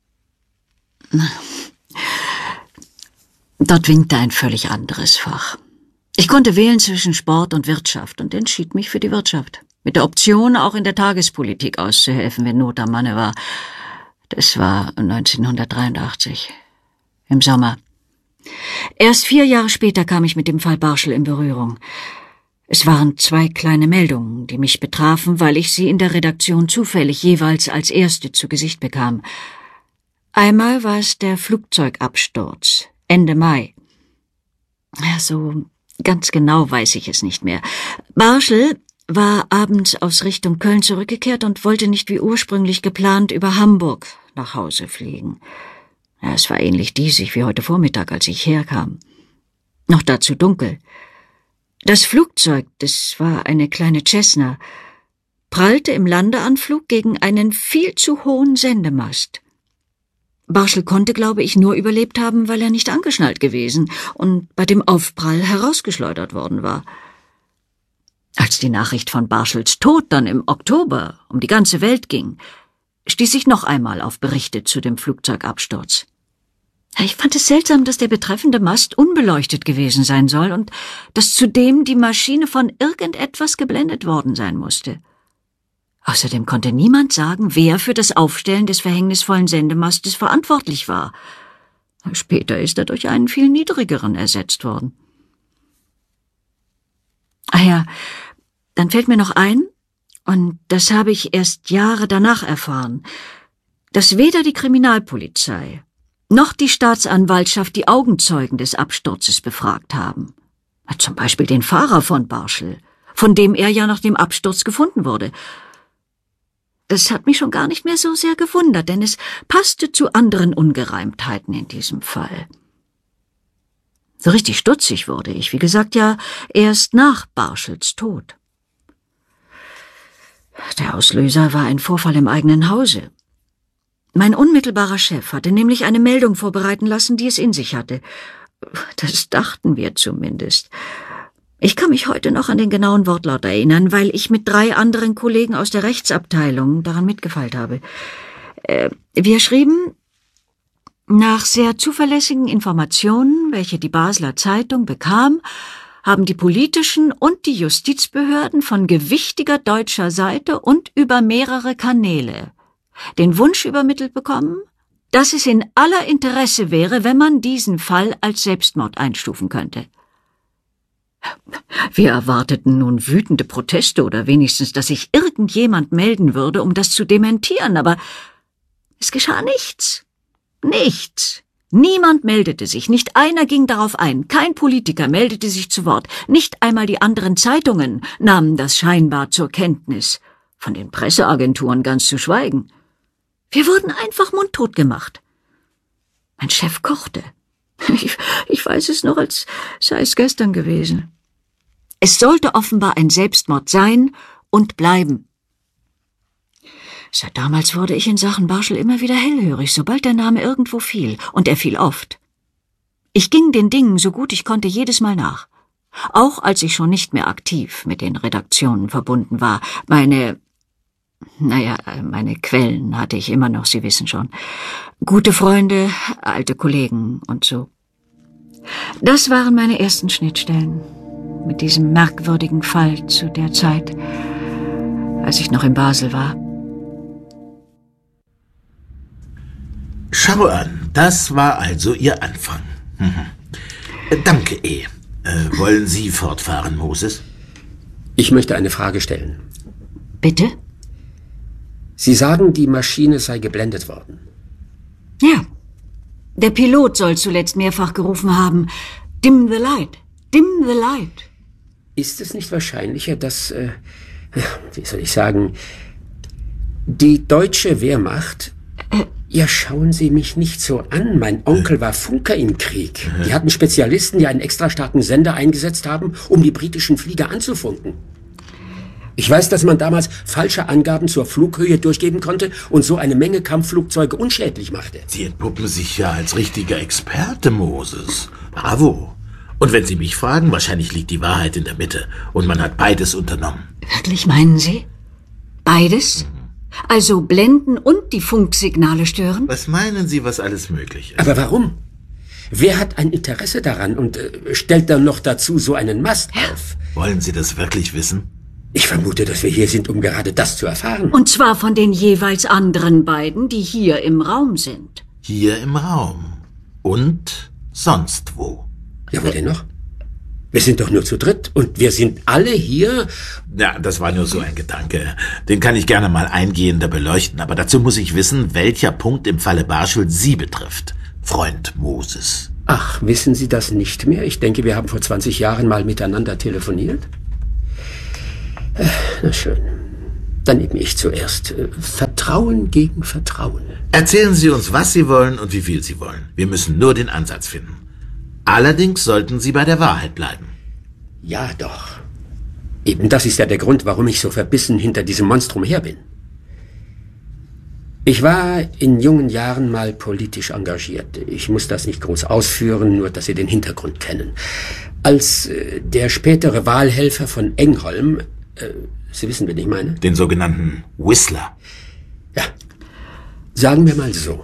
dort winkte ein völlig anderes Fach. Ich konnte wählen zwischen Sport und Wirtschaft und entschied mich für die Wirtschaft. Mit der Option, auch in der Tagespolitik auszuhelfen, wenn Not am Manne war. Das war 1983. Im Sommer. Erst 4 Jahre später kam ich mit dem Fall Barschel in Berührung. Es waren 2 kleine Meldungen, die mich betrafen, weil ich sie in der Redaktion zufällig jeweils als erste zu Gesicht bekam. Einmal war es der Flugzeugabsturz, Ende Mai. Ja, so ganz genau weiß ich es nicht mehr. Barschel war abends aus Richtung Köln zurückgekehrt und wollte nicht wie ursprünglich geplant über Hamburg nach Hause fliegen. Ja, es war ähnlich diesig wie heute Vormittag, als ich herkam. Noch dazu dunkel. Das Flugzeug, das war eine kleine Cessna, prallte im Landeanflug gegen einen viel zu hohen Sendemast. Barschel konnte, glaube ich, nur überlebt haben, weil er nicht angeschnallt gewesen und bei dem Aufprall herausgeschleudert worden war. Als die Nachricht von Barschels Tod dann im Oktober um die ganze Welt ging, stieß ich noch einmal auf Berichte zu dem Flugzeugabsturz. Ich fand es seltsam, dass der betreffende Mast unbeleuchtet gewesen sein soll und dass zudem die Maschine von irgendetwas geblendet worden sein musste. Außerdem konnte niemand sagen, wer für das Aufstellen des verhängnisvollen Sendemastes verantwortlich war. Später ist er durch einen viel niedrigeren ersetzt worden. Ah ja, dann fällt mir noch ein, und das habe ich erst Jahre danach erfahren, dass weder die Kriminalpolizei noch die Staatsanwaltschaft die Augenzeugen des Absturzes befragt haben. Zum Beispiel den Fahrer von Barschel, von dem er ja nach dem Absturz gefunden wurde. Das hat mich schon gar nicht mehr so sehr gewundert, denn es passte zu anderen Ungereimtheiten in diesem Fall. So richtig stutzig wurde ich, wie gesagt, ja erst nach Barschels Tod. Der Auslöser war ein Vorfall im eigenen Hause. Mein unmittelbarer Chef hatte nämlich eine Meldung vorbereiten lassen, die es in sich hatte. Das dachten wir zumindest. Ich kann mich heute noch an den genauen Wortlaut erinnern, weil ich mit 3 anderen Kollegen aus der Rechtsabteilung daran mitgefeilt habe. Wir schrieben: Nach sehr zuverlässigen Informationen, welche die Basler Zeitung bekam, haben die politischen und die Justizbehörden von gewichtiger deutscher Seite und über mehrere Kanäle den Wunsch übermittelt bekommen, dass es in aller Interesse wäre, wenn man diesen Fall als Selbstmord einstufen könnte. Wir erwarteten nun wütende Proteste oder wenigstens, dass sich irgendjemand melden würde, um das zu dementieren, aber es geschah nichts. Nichts. Niemand meldete sich, nicht einer ging darauf ein, kein Politiker meldete sich zu Wort, nicht einmal die anderen Zeitungen nahmen das scheinbar zur Kenntnis, von den Presseagenturen ganz zu schweigen. Wir wurden einfach mundtot gemacht. Mein Chef kochte. Ich weiß es noch, als sei es gestern gewesen. Es sollte offenbar ein Selbstmord sein und bleiben. Seit damals wurde ich in Sachen Barschel immer wieder hellhörig, sobald der Name irgendwo fiel, und er fiel oft. Ich ging den Dingen so gut ich konnte jedes Mal nach, auch als ich schon nicht mehr aktiv mit den Redaktionen verbunden war. Meine Quellen hatte ich immer noch, Sie wissen schon. Gute Freunde, alte Kollegen und so. Das waren meine ersten Schnittstellen mit diesem merkwürdigen Fall zu der Zeit, als ich noch in Basel war. Schau an, das war also Ihr Anfang. Danke, wollen Sie fortfahren, Moses? Ich möchte eine Frage stellen. Bitte? Sie sagen, die Maschine sei geblendet worden. Ja. Der Pilot soll zuletzt mehrfach gerufen haben: Dim the light, dim the light. Ist es nicht wahrscheinlicher, dass, die deutsche Wehrmacht... Ja, schauen Sie mich nicht so an. Mein Onkel war Funker im Krieg. Die hatten Spezialisten, die einen extra starken Sender eingesetzt haben, um die britischen Flieger anzufunken. Ich weiß, dass man damals falsche Angaben zur Flughöhe durchgeben konnte und so eine Menge Kampfflugzeuge unschädlich machte. Sie entpuppen sich ja als richtiger Experte, Moses. Bravo. Und wenn Sie mich fragen, wahrscheinlich liegt die Wahrheit in der Mitte und man hat beides unternommen. Wirklich, meinen Sie? Beides? Also blenden und die Funksignale stören? Was meinen Sie, was alles möglich ist? Aber warum? Wer hat ein Interesse daran und stellt dann noch dazu so einen Mast auf? Wollen Sie das wirklich wissen? Ich vermute, dass wir hier sind, um gerade das zu erfahren. Und zwar von den jeweils anderen beiden, die hier im Raum sind. Hier im Raum. Und sonst wo. Ja, wo denn noch? Wir sind doch nur zu dritt und wir sind alle hier. Ja, das war nur so ein Gedanke. Den kann ich gerne mal eingehender beleuchten, aber dazu muss ich wissen, welcher Punkt im Falle Barschel Sie betrifft, Freund Moses. Ach, wissen Sie das nicht mehr? Ich denke, wir haben vor 20 Jahren mal miteinander telefoniert. Na schön. Dann eben ich zuerst. Vertrauen gegen Vertrauen. Erzählen Sie uns, was Sie wollen und wie viel Sie wollen. Wir müssen nur den Ansatz finden. Allerdings sollten Sie bei der Wahrheit bleiben. Ja, doch. Eben das ist ja der Grund, warum ich so verbissen hinter diesem Monstrum her bin. Ich war in jungen Jahren mal politisch engagiert. Ich muss das nicht groß ausführen, nur dass Sie den Hintergrund kennen. Als der spätere Wahlhelfer von Engholm, Sie wissen, wen ich meine? Den sogenannten Whistler. Ja, sagen wir mal so.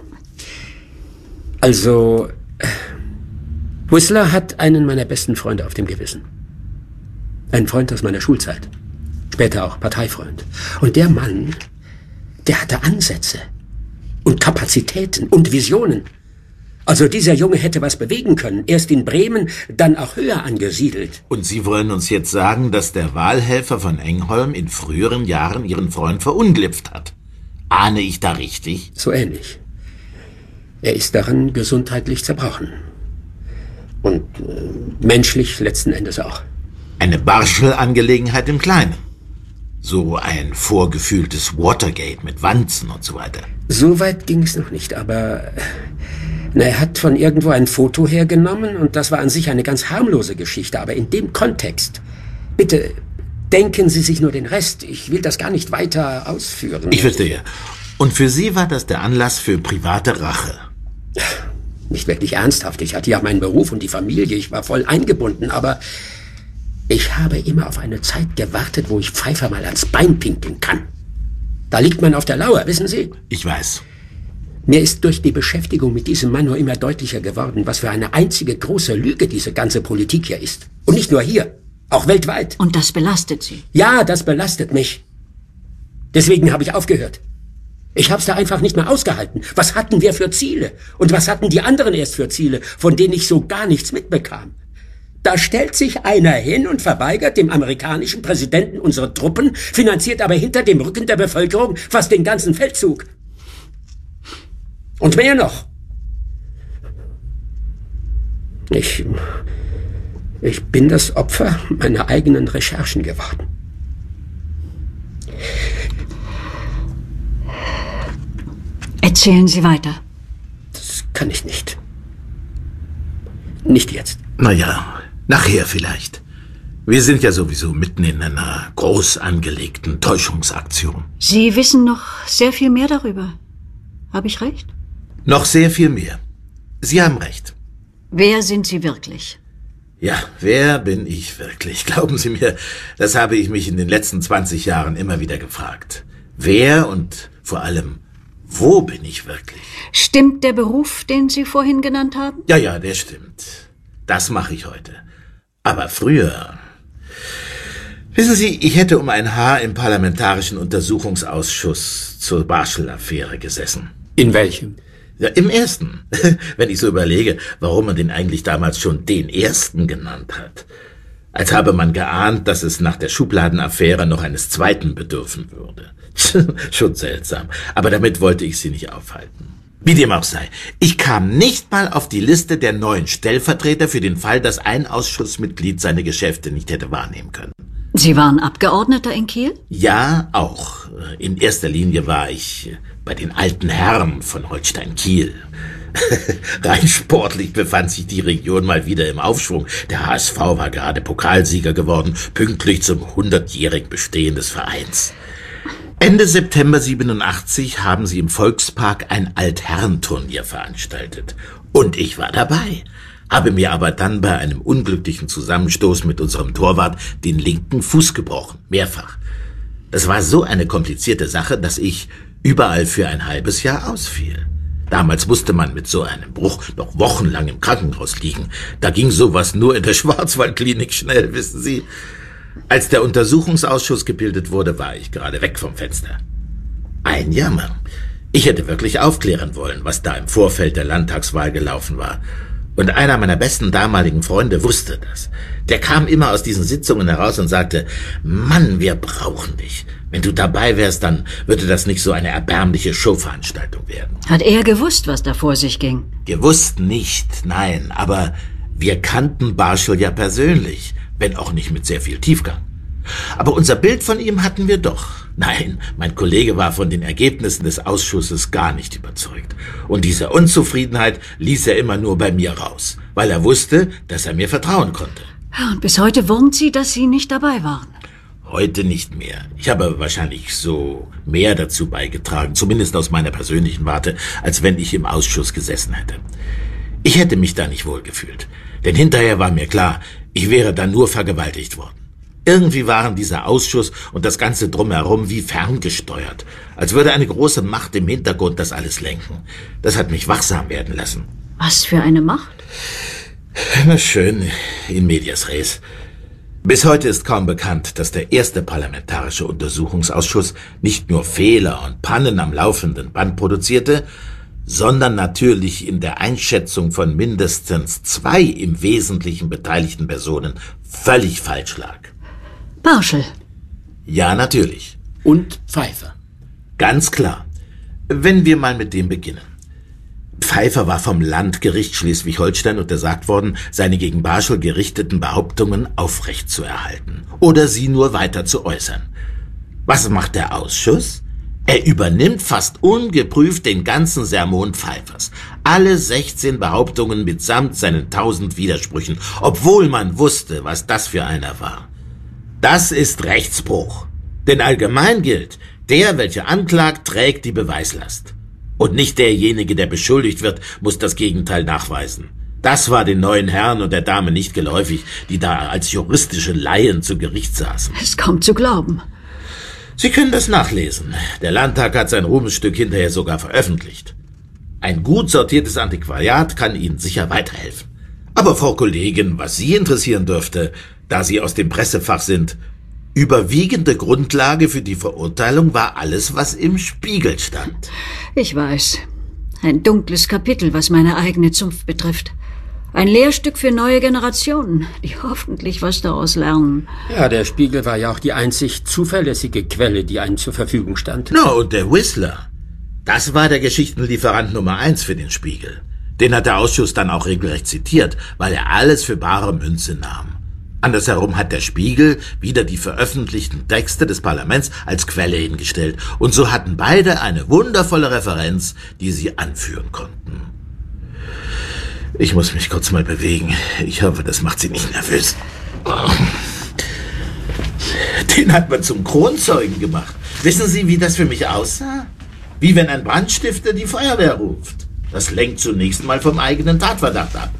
Also, Whistler hat einen meiner besten Freunde auf dem Gewissen. Ein Freund aus meiner Schulzeit. Später auch Parteifreund. Und der Mann, der hatte Ansätze und Kapazitäten und Visionen. Also dieser Junge hätte was bewegen können. Erst in Bremen, dann auch höher angesiedelt. Und Sie wollen uns jetzt sagen, dass der Wahlhelfer von Engholm in früheren Jahren Ihren Freund verunglimpft hat? Ahne ich da richtig? So ähnlich. Er ist daran gesundheitlich zerbrochen. Und menschlich letzten Endes auch. Eine Barschel-Angelegenheit im Kleinen. So ein vorgefühltes Watergate mit Wanzen und so weiter. So weit ging es noch nicht, aber er hat von irgendwo ein Foto hergenommen und das war an sich eine ganz harmlose Geschichte, aber in dem Kontext. Bitte denken Sie sich nur den Rest. Ich will das gar nicht weiter ausführen. Ich verstehe. Und für Sie war das der Anlass für private Rache? Nicht wirklich ernsthaft. Ich hatte ja meinen Beruf und die Familie. Ich war voll eingebunden, aber ich habe immer auf eine Zeit gewartet, wo ich Pfeiffer mal ans Bein pinkeln kann. Da liegt man auf der Lauer, wissen Sie? Ich weiß. Mir ist durch die Beschäftigung mit diesem Mann nur immer deutlicher geworden, was für eine einzige große Lüge diese ganze Politik hier ist. Und nicht nur hier, auch weltweit. Und das belastet Sie? Ja, das belastet mich. Deswegen habe ich aufgehört. Ich habe es da einfach nicht mehr ausgehalten. Was hatten wir für Ziele? Und was hatten die anderen erst für Ziele, von denen ich so gar nichts mitbekam? Da stellt sich einer hin und verweigert dem amerikanischen Präsidenten unsere Truppen, finanziert aber hinter dem Rücken der Bevölkerung fast den ganzen Feldzug. Und mehr noch. Ich bin das Opfer meiner eigenen Recherchen geworden. Erzählen Sie weiter. Das kann ich nicht. Nicht jetzt. Naja, nachher vielleicht. Wir sind ja sowieso mitten in einer groß angelegten Täuschungsaktion. Sie wissen noch sehr viel mehr darüber. Habe ich recht? Noch sehr viel mehr. Sie haben recht. Wer sind Sie wirklich? Ja, wer bin ich wirklich? Glauben Sie mir, das habe ich mich in den letzten 20 Jahren immer wieder gefragt. Wer und vor allem, wo bin ich wirklich? Stimmt der Beruf, den Sie vorhin genannt haben? Ja, der stimmt. Das mache ich heute. Aber früher... Wissen Sie, ich hätte um ein Haar im Parlamentarischen Untersuchungsausschuss zur Barschel-Affäre gesessen. In welchem? Ja, im ersten. Wenn ich so überlege, warum man den eigentlich damals schon den ersten genannt hat. Als habe man geahnt, dass es nach der Schubladenaffäre noch eines zweiten bedürfen würde. Schon seltsam. Aber damit wollte ich Sie nicht aufhalten. Wie dem auch sei. Ich kam nicht mal auf die Liste der neuen Stellvertreter für den Fall, dass ein Ausschussmitglied seine Geschäfte nicht hätte wahrnehmen können. Sie waren Abgeordneter in Kiel? Ja, auch. In erster Linie war ich bei den alten Herren von Holstein-Kiel. Rein sportlich befand sich die Region mal wieder im Aufschwung. Der HSV war gerade Pokalsieger geworden, pünktlich zum 100-jährigen Bestehen des Vereins. Ende September 87 haben sie im Volkspark ein Altherrenturnier veranstaltet. Und ich war dabei, habe mir aber dann bei einem unglücklichen Zusammenstoß mit unserem Torwart den linken Fuß gebrochen, mehrfach. Das war so eine komplizierte Sache, dass ich überall für ein halbes Jahr ausfiel. Damals musste man mit so einem Bruch noch wochenlang im Krankenhaus liegen. Da ging sowas nur in der Schwarzwaldklinik schnell, wissen Sie. Als der Untersuchungsausschuss gebildet wurde, war ich gerade weg vom Fenster. Ein Jammer. Ich hätte wirklich aufklären wollen, was da im Vorfeld der Landtagswahl gelaufen war. Und einer meiner besten damaligen Freunde wusste das. Der kam immer aus diesen Sitzungen heraus und sagte, Mann, wir brauchen dich. Wenn du dabei wärst, dann würde das nicht so eine erbärmliche Showveranstaltung werden. Hat er gewusst, was da vor sich ging? Gewusst nicht, nein, aber wir kannten Barschel ja persönlich, wenn auch nicht mit sehr viel Tiefgang. Aber unser Bild von ihm hatten wir doch. Nein, mein Kollege war von den Ergebnissen des Ausschusses gar nicht überzeugt. Und diese Unzufriedenheit ließ er immer nur bei mir raus, weil er wusste, dass er mir vertrauen konnte. Und bis heute wurmt sie, dass Sie nicht dabei waren. Heute nicht mehr. Ich habe wahrscheinlich so mehr dazu beigetragen, zumindest aus meiner persönlichen Warte, als wenn ich im Ausschuss gesessen hätte. Ich hätte mich da nicht wohlgefühlt, denn hinterher war mir klar, ich wäre dann nur vergewaltigt worden. Irgendwie waren dieser Ausschuss und das Ganze drumherum wie ferngesteuert, als würde eine große Macht im Hintergrund das alles lenken. Das hat mich wachsam werden lassen. Was für eine Macht? Na schön, in medias res. Bis heute ist kaum bekannt, dass der erste parlamentarische Untersuchungsausschuss nicht nur Fehler und Pannen am laufenden Band produzierte, sondern natürlich in der Einschätzung von mindestens 2 im Wesentlichen beteiligten Personen völlig falsch lag. Barschel. Ja, natürlich. Und Pfeiffer. Ganz klar. Wenn wir mal mit dem beginnen. Pfeiffer war vom Landgericht Schleswig-Holstein untersagt worden, seine gegen Barschel gerichteten Behauptungen aufrechtzuerhalten oder sie nur weiter zu äußern. Was macht der Ausschuss? Er übernimmt fast ungeprüft den ganzen Sermon Pfeiffers. Alle 16 Behauptungen mitsamt seinen 1000 Widersprüchen, obwohl man wusste, was das für einer war. Das ist Rechtsbruch. Denn allgemein gilt, der, welcher anklagt, trägt die Beweislast. Und nicht derjenige, der beschuldigt wird, muss das Gegenteil nachweisen. Das war den neuen Herren und der Dame nicht geläufig, die da als juristische Laien zu Gericht saßen. Es kommt zu glauben. Sie können das nachlesen. Der Landtag hat sein Ruhmesstück hinterher sogar veröffentlicht. Ein gut sortiertes Antiquariat kann Ihnen sicher weiterhelfen. Aber Frau Kollegin, was Sie interessieren dürfte, da Sie aus dem Pressefach sind, überwiegende Grundlage für die Verurteilung war alles, was im Spiegel stand. Ich weiß. Ein dunkles Kapitel, was meine eigene Zunft betrifft. Ein Lehrstück für neue Generationen, die hoffentlich was daraus lernen. Ja, der Spiegel war ja auch die einzig zuverlässige Quelle, die einem zur Verfügung stand. Na, und der Whistler. Das war der Geschichtenlieferant Nummer 1 für den Spiegel. Den hat der Ausschuss dann auch regelrecht zitiert, weil er alles für bare Münze nahm. Andersherum hat der Spiegel wieder die veröffentlichten Texte des Parlaments als Quelle hingestellt. Und so hatten beide eine wundervolle Referenz, die sie anführen konnten. Ich muss mich kurz mal bewegen. Ich hoffe, das macht Sie nicht nervös. Den hat man zum Kronzeugen gemacht. Wissen Sie, wie das für mich aussah? Wie wenn ein Brandstifter die Feuerwehr ruft. Das lenkt zunächst mal vom eigenen Tatverdacht ab.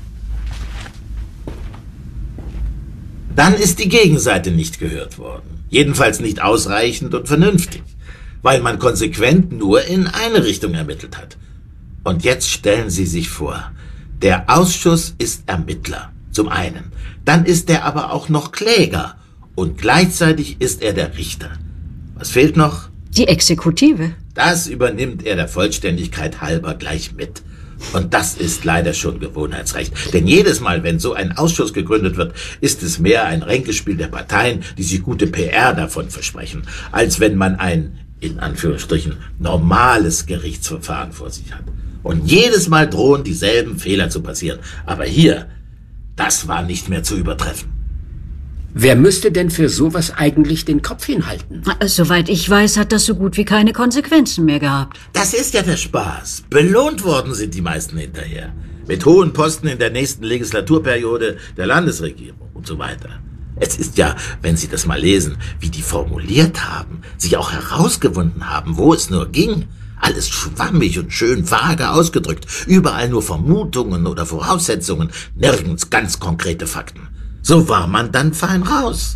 Dann ist die Gegenseite nicht gehört worden. Jedenfalls nicht ausreichend und vernünftig, weil man konsequent nur in eine Richtung ermittelt hat. Und jetzt stellen Sie sich vor, der Ausschuss ist Ermittler, zum einen. Dann ist er aber auch noch Kläger und gleichzeitig ist er der Richter. Was fehlt noch? Die Exekutive. Das übernimmt er der Vollständigkeit halber gleich mit. Und das ist leider schon Gewohnheitsrecht. Denn jedes Mal, wenn so ein Ausschuss gegründet wird, ist es mehr ein Ränkespiel der Parteien, die sich gute PR davon versprechen, als wenn man ein, in Anführungsstrichen, normales Gerichtsverfahren vor sich hat. Und jedes Mal drohen dieselben Fehler zu passieren. Aber hier, das war nicht mehr zu übertreffen. Wer müsste denn für sowas eigentlich den Kopf hinhalten? Soweit ich weiß, hat das so gut wie keine Konsequenzen mehr gehabt. Das ist ja der Spaß. Belohnt worden sind die meisten hinterher. Mit hohen Posten in der nächsten Legislaturperiode der Landesregierung und so weiter. Es ist ja, wenn Sie das mal lesen, wie die formuliert haben, sich auch herausgewunden haben, wo es nur ging. Alles schwammig und schön vage ausgedrückt. Überall nur Vermutungen oder Voraussetzungen, nirgends ganz konkrete Fakten. So war man dann fein raus.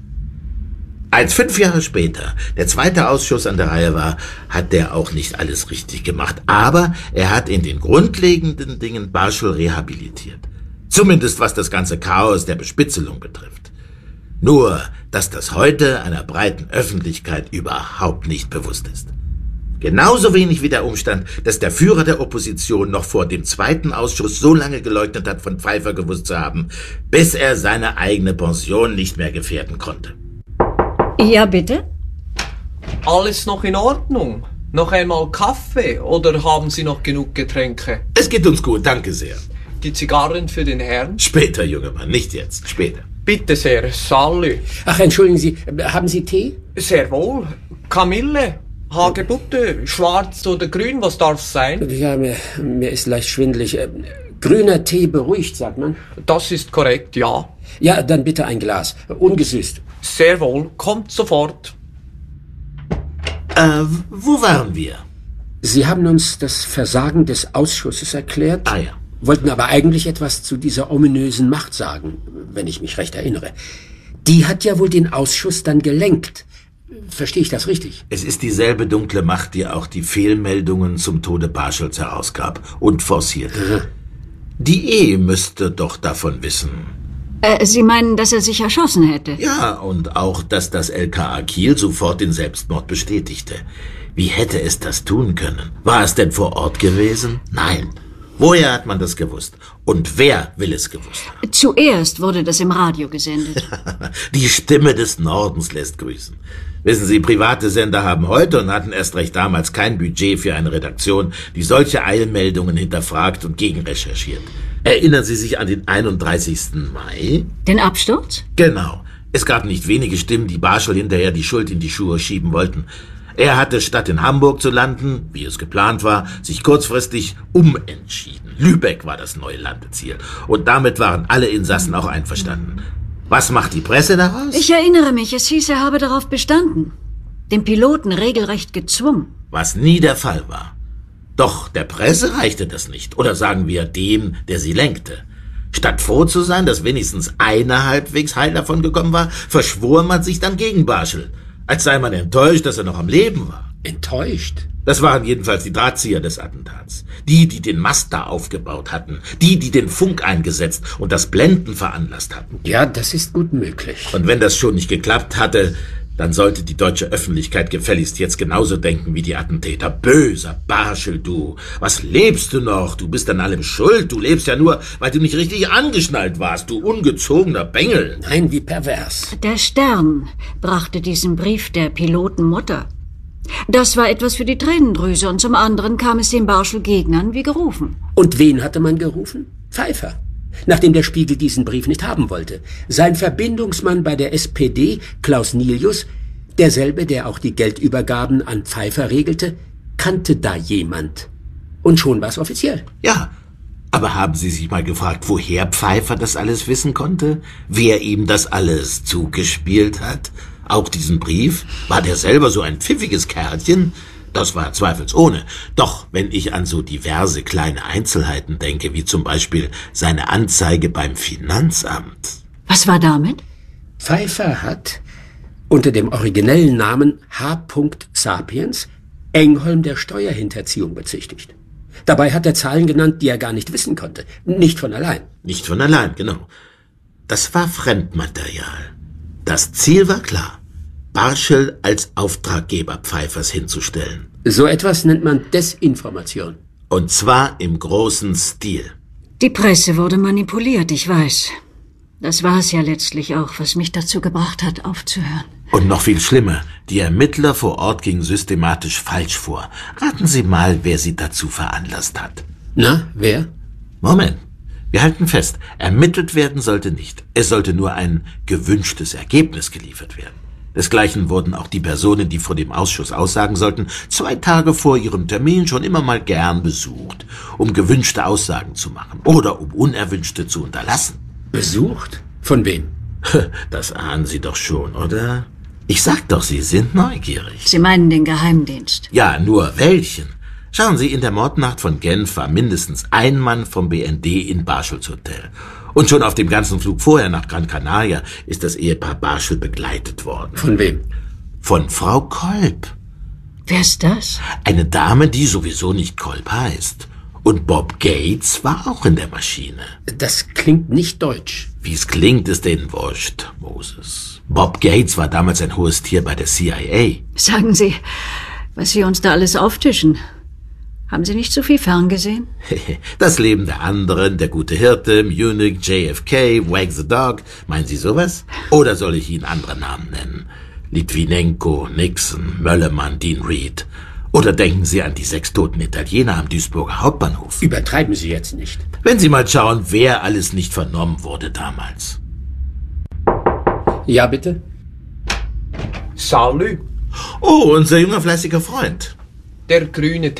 Als 5 Jahre später der zweite Ausschuss an der Reihe war, hat der auch nicht alles richtig gemacht. Aber er hat in den grundlegenden Dingen Barschel rehabilitiert. Zumindest was das ganze Chaos der Bespitzelung betrifft. Nur, dass das heute einer breiten Öffentlichkeit überhaupt nicht bewusst ist. Genauso wenig wie der Umstand, dass der Führer der Opposition noch vor dem zweiten Ausschuss so lange geleugnet hat, von Pfeiffer gewusst zu haben, bis er seine eigene Pension nicht mehr gefährden konnte. Ja, bitte? Alles noch in Ordnung? Noch einmal Kaffee oder haben Sie noch genug Getränke? Es geht uns gut, danke sehr. Die Zigarren für den Herrn? Später, junger Mann, nicht jetzt, später. Bitte sehr, Sally. Ach, entschuldigen Sie, haben Sie Tee? Sehr wohl. Kamille, Hagebutte, schwarz oder grün, was darf's sein? Ja, mir ist leicht schwindelig. Grüner Tee beruhigt, sagt man. Das ist korrekt, ja. Ja, dann bitte ein Glas. Ungesüßt. Sehr wohl, kommt sofort. Wo waren wir? Sie haben uns das Versagen des Ausschusses erklärt. Ah ja. Wollten aber eigentlich etwas zu dieser ominösen Macht sagen, wenn ich mich recht erinnere. Die hat ja wohl den Ausschuss dann gelenkt. Verstehe ich das richtig? Es ist dieselbe dunkle Macht, die auch die Fehlmeldungen zum Tode Barschels herausgab und forcierte. Die Ehe müsste doch davon wissen. Sie meinen, dass er sich erschossen hätte? Ja, und auch, dass das LKA Kiel sofort den Selbstmord bestätigte. Wie hätte es das tun können? War es denn vor Ort gewesen? Nein. Woher hat man das gewusst? Und wer will es gewusst haben? Zuerst wurde das im Radio gesendet. Die Stimme des Nordens lässt grüßen. Wissen Sie, private Sender haben heute und hatten erst recht damals kein Budget für eine Redaktion, die solche Eilmeldungen hinterfragt und gegenrecherchiert. Erinnern Sie sich an den 31. Mai? Den Absturz? Genau. Es gab nicht wenige Stimmen, die Barschel hinterher die Schuld in die Schuhe schieben wollten. Er hatte, statt in Hamburg zu landen, wie es geplant war, sich kurzfristig umentschieden. Lübeck war das neue Landeziel. Und damit waren alle Insassen auch einverstanden. Was macht die Presse daraus? Ich erinnere mich, es hieß, er habe darauf bestanden. Den Piloten regelrecht gezwungen. Was nie der Fall war. Doch der Presse reichte das nicht. Oder sagen wir dem, der sie lenkte. Statt froh zu sein, dass wenigstens einer halbwegs heil davon gekommen war, verschwor man sich dann gegen Barschel. Als sei man enttäuscht, dass er noch am Leben war. Enttäuscht? Das waren jedenfalls die Drahtzieher des Attentats. Die den Mast da aufgebaut hatten. Die den Funk eingesetzt und das Blenden veranlasst hatten. Ja, das ist gut möglich. Und wenn das schon nicht geklappt hatte, dann sollte die deutsche Öffentlichkeit gefälligst jetzt genauso denken wie die Attentäter. Böser Barschel, du. Was lebst du noch? Du bist an allem schuld. Du lebst ja nur, weil du nicht richtig angeschnallt warst, du ungezogener Bengel. Nein, wie pervers. Der Stern brachte diesen Brief der Pilotenmutter. Das war etwas für die Tränendrüse und zum anderen kam es den Barschel-Gegnern wie gerufen. Und wen hatte man gerufen? Pfeiffer. Nachdem der Spiegel diesen Brief nicht haben wollte. Sein Verbindungsmann bei der SPD, Klaus Nilius, derselbe, der auch die Geldübergaben an Pfeiffer regelte, kannte da jemand. Und schon war es offiziell. Ja, aber haben Sie sich mal gefragt, woher Pfeiffer das alles wissen konnte? Wer ihm das alles zugespielt hat? Auch diesen Brief? War der selber so ein pfiffiges Kerlchen? Das war zweifelsohne. Doch wenn ich an so diverse kleine Einzelheiten denke, wie zum Beispiel seine Anzeige beim Finanzamt. Was war damit? Pfeiffer hat unter dem originellen Namen H. Sapiens Engholm der Steuerhinterziehung bezichtigt. Dabei hat er Zahlen genannt, die er gar nicht wissen konnte. Nicht von allein. Nicht von allein, genau. Das war Fremdmaterial. Das Ziel war klar. Barschel als Auftraggeber Pfeiffers hinzustellen. So etwas nennt man Desinformation. Und zwar im großen Stil. Die Presse wurde manipuliert, ich weiß. Das war es ja letztlich auch, was mich dazu gebracht hat, aufzuhören. Und noch viel schlimmer, die Ermittler vor Ort gingen systematisch falsch vor. Raten Sie mal, wer sie dazu veranlasst hat. Na, wer? Moment. Wir halten fest, ermittelt werden sollte nicht. Es sollte nur ein gewünschtes Ergebnis geliefert werden. Desgleichen wurden auch die Personen, die vor dem Ausschuss aussagen sollten, 2 Tage vor ihrem Termin schon immer mal gern besucht, um gewünschte Aussagen zu machen oder um unerwünschte zu unterlassen. Besucht? Von wem? Das ahnen Sie doch schon, oder? Ich sag doch, Sie sind neugierig. Sie meinen den Geheimdienst? Ja, nur welchen? Schauen Sie, in der Mordnacht von Genf war mindestens ein Mann vom BND in Barschels Hotel. Und schon auf dem ganzen Flug vorher nach Gran Canaria ist das Ehepaar Barschel begleitet worden. Von wem? Von Frau Kolb. Wer ist das? Eine Dame, die sowieso nicht Kolb heißt. Und Bob Gates war auch in der Maschine. Das klingt nicht deutsch. Wie es klingt, ist denen wurscht, Moses. Bob Gates war damals ein hohes Tier bei der CIA. Sagen Sie, was Sie uns da alles auftischen. Haben Sie nicht so viel ferngesehen? Das Leben der anderen, der gute Hirte, Munich, JFK, Wag the Dog. Meinen Sie sowas? Oder soll ich Ihnen andere Namen nennen? Litvinenko, Nixon, Möllermann, Dean Reed. Oder denken Sie an die 6 toten Italiener am Duisburger Hauptbahnhof? Übertreiben Sie jetzt nicht. Wenn Sie mal schauen, wer alles nicht vernommen wurde damals. Ja, bitte? Salü, Oh, unser junger, fleißiger Freund. der grüne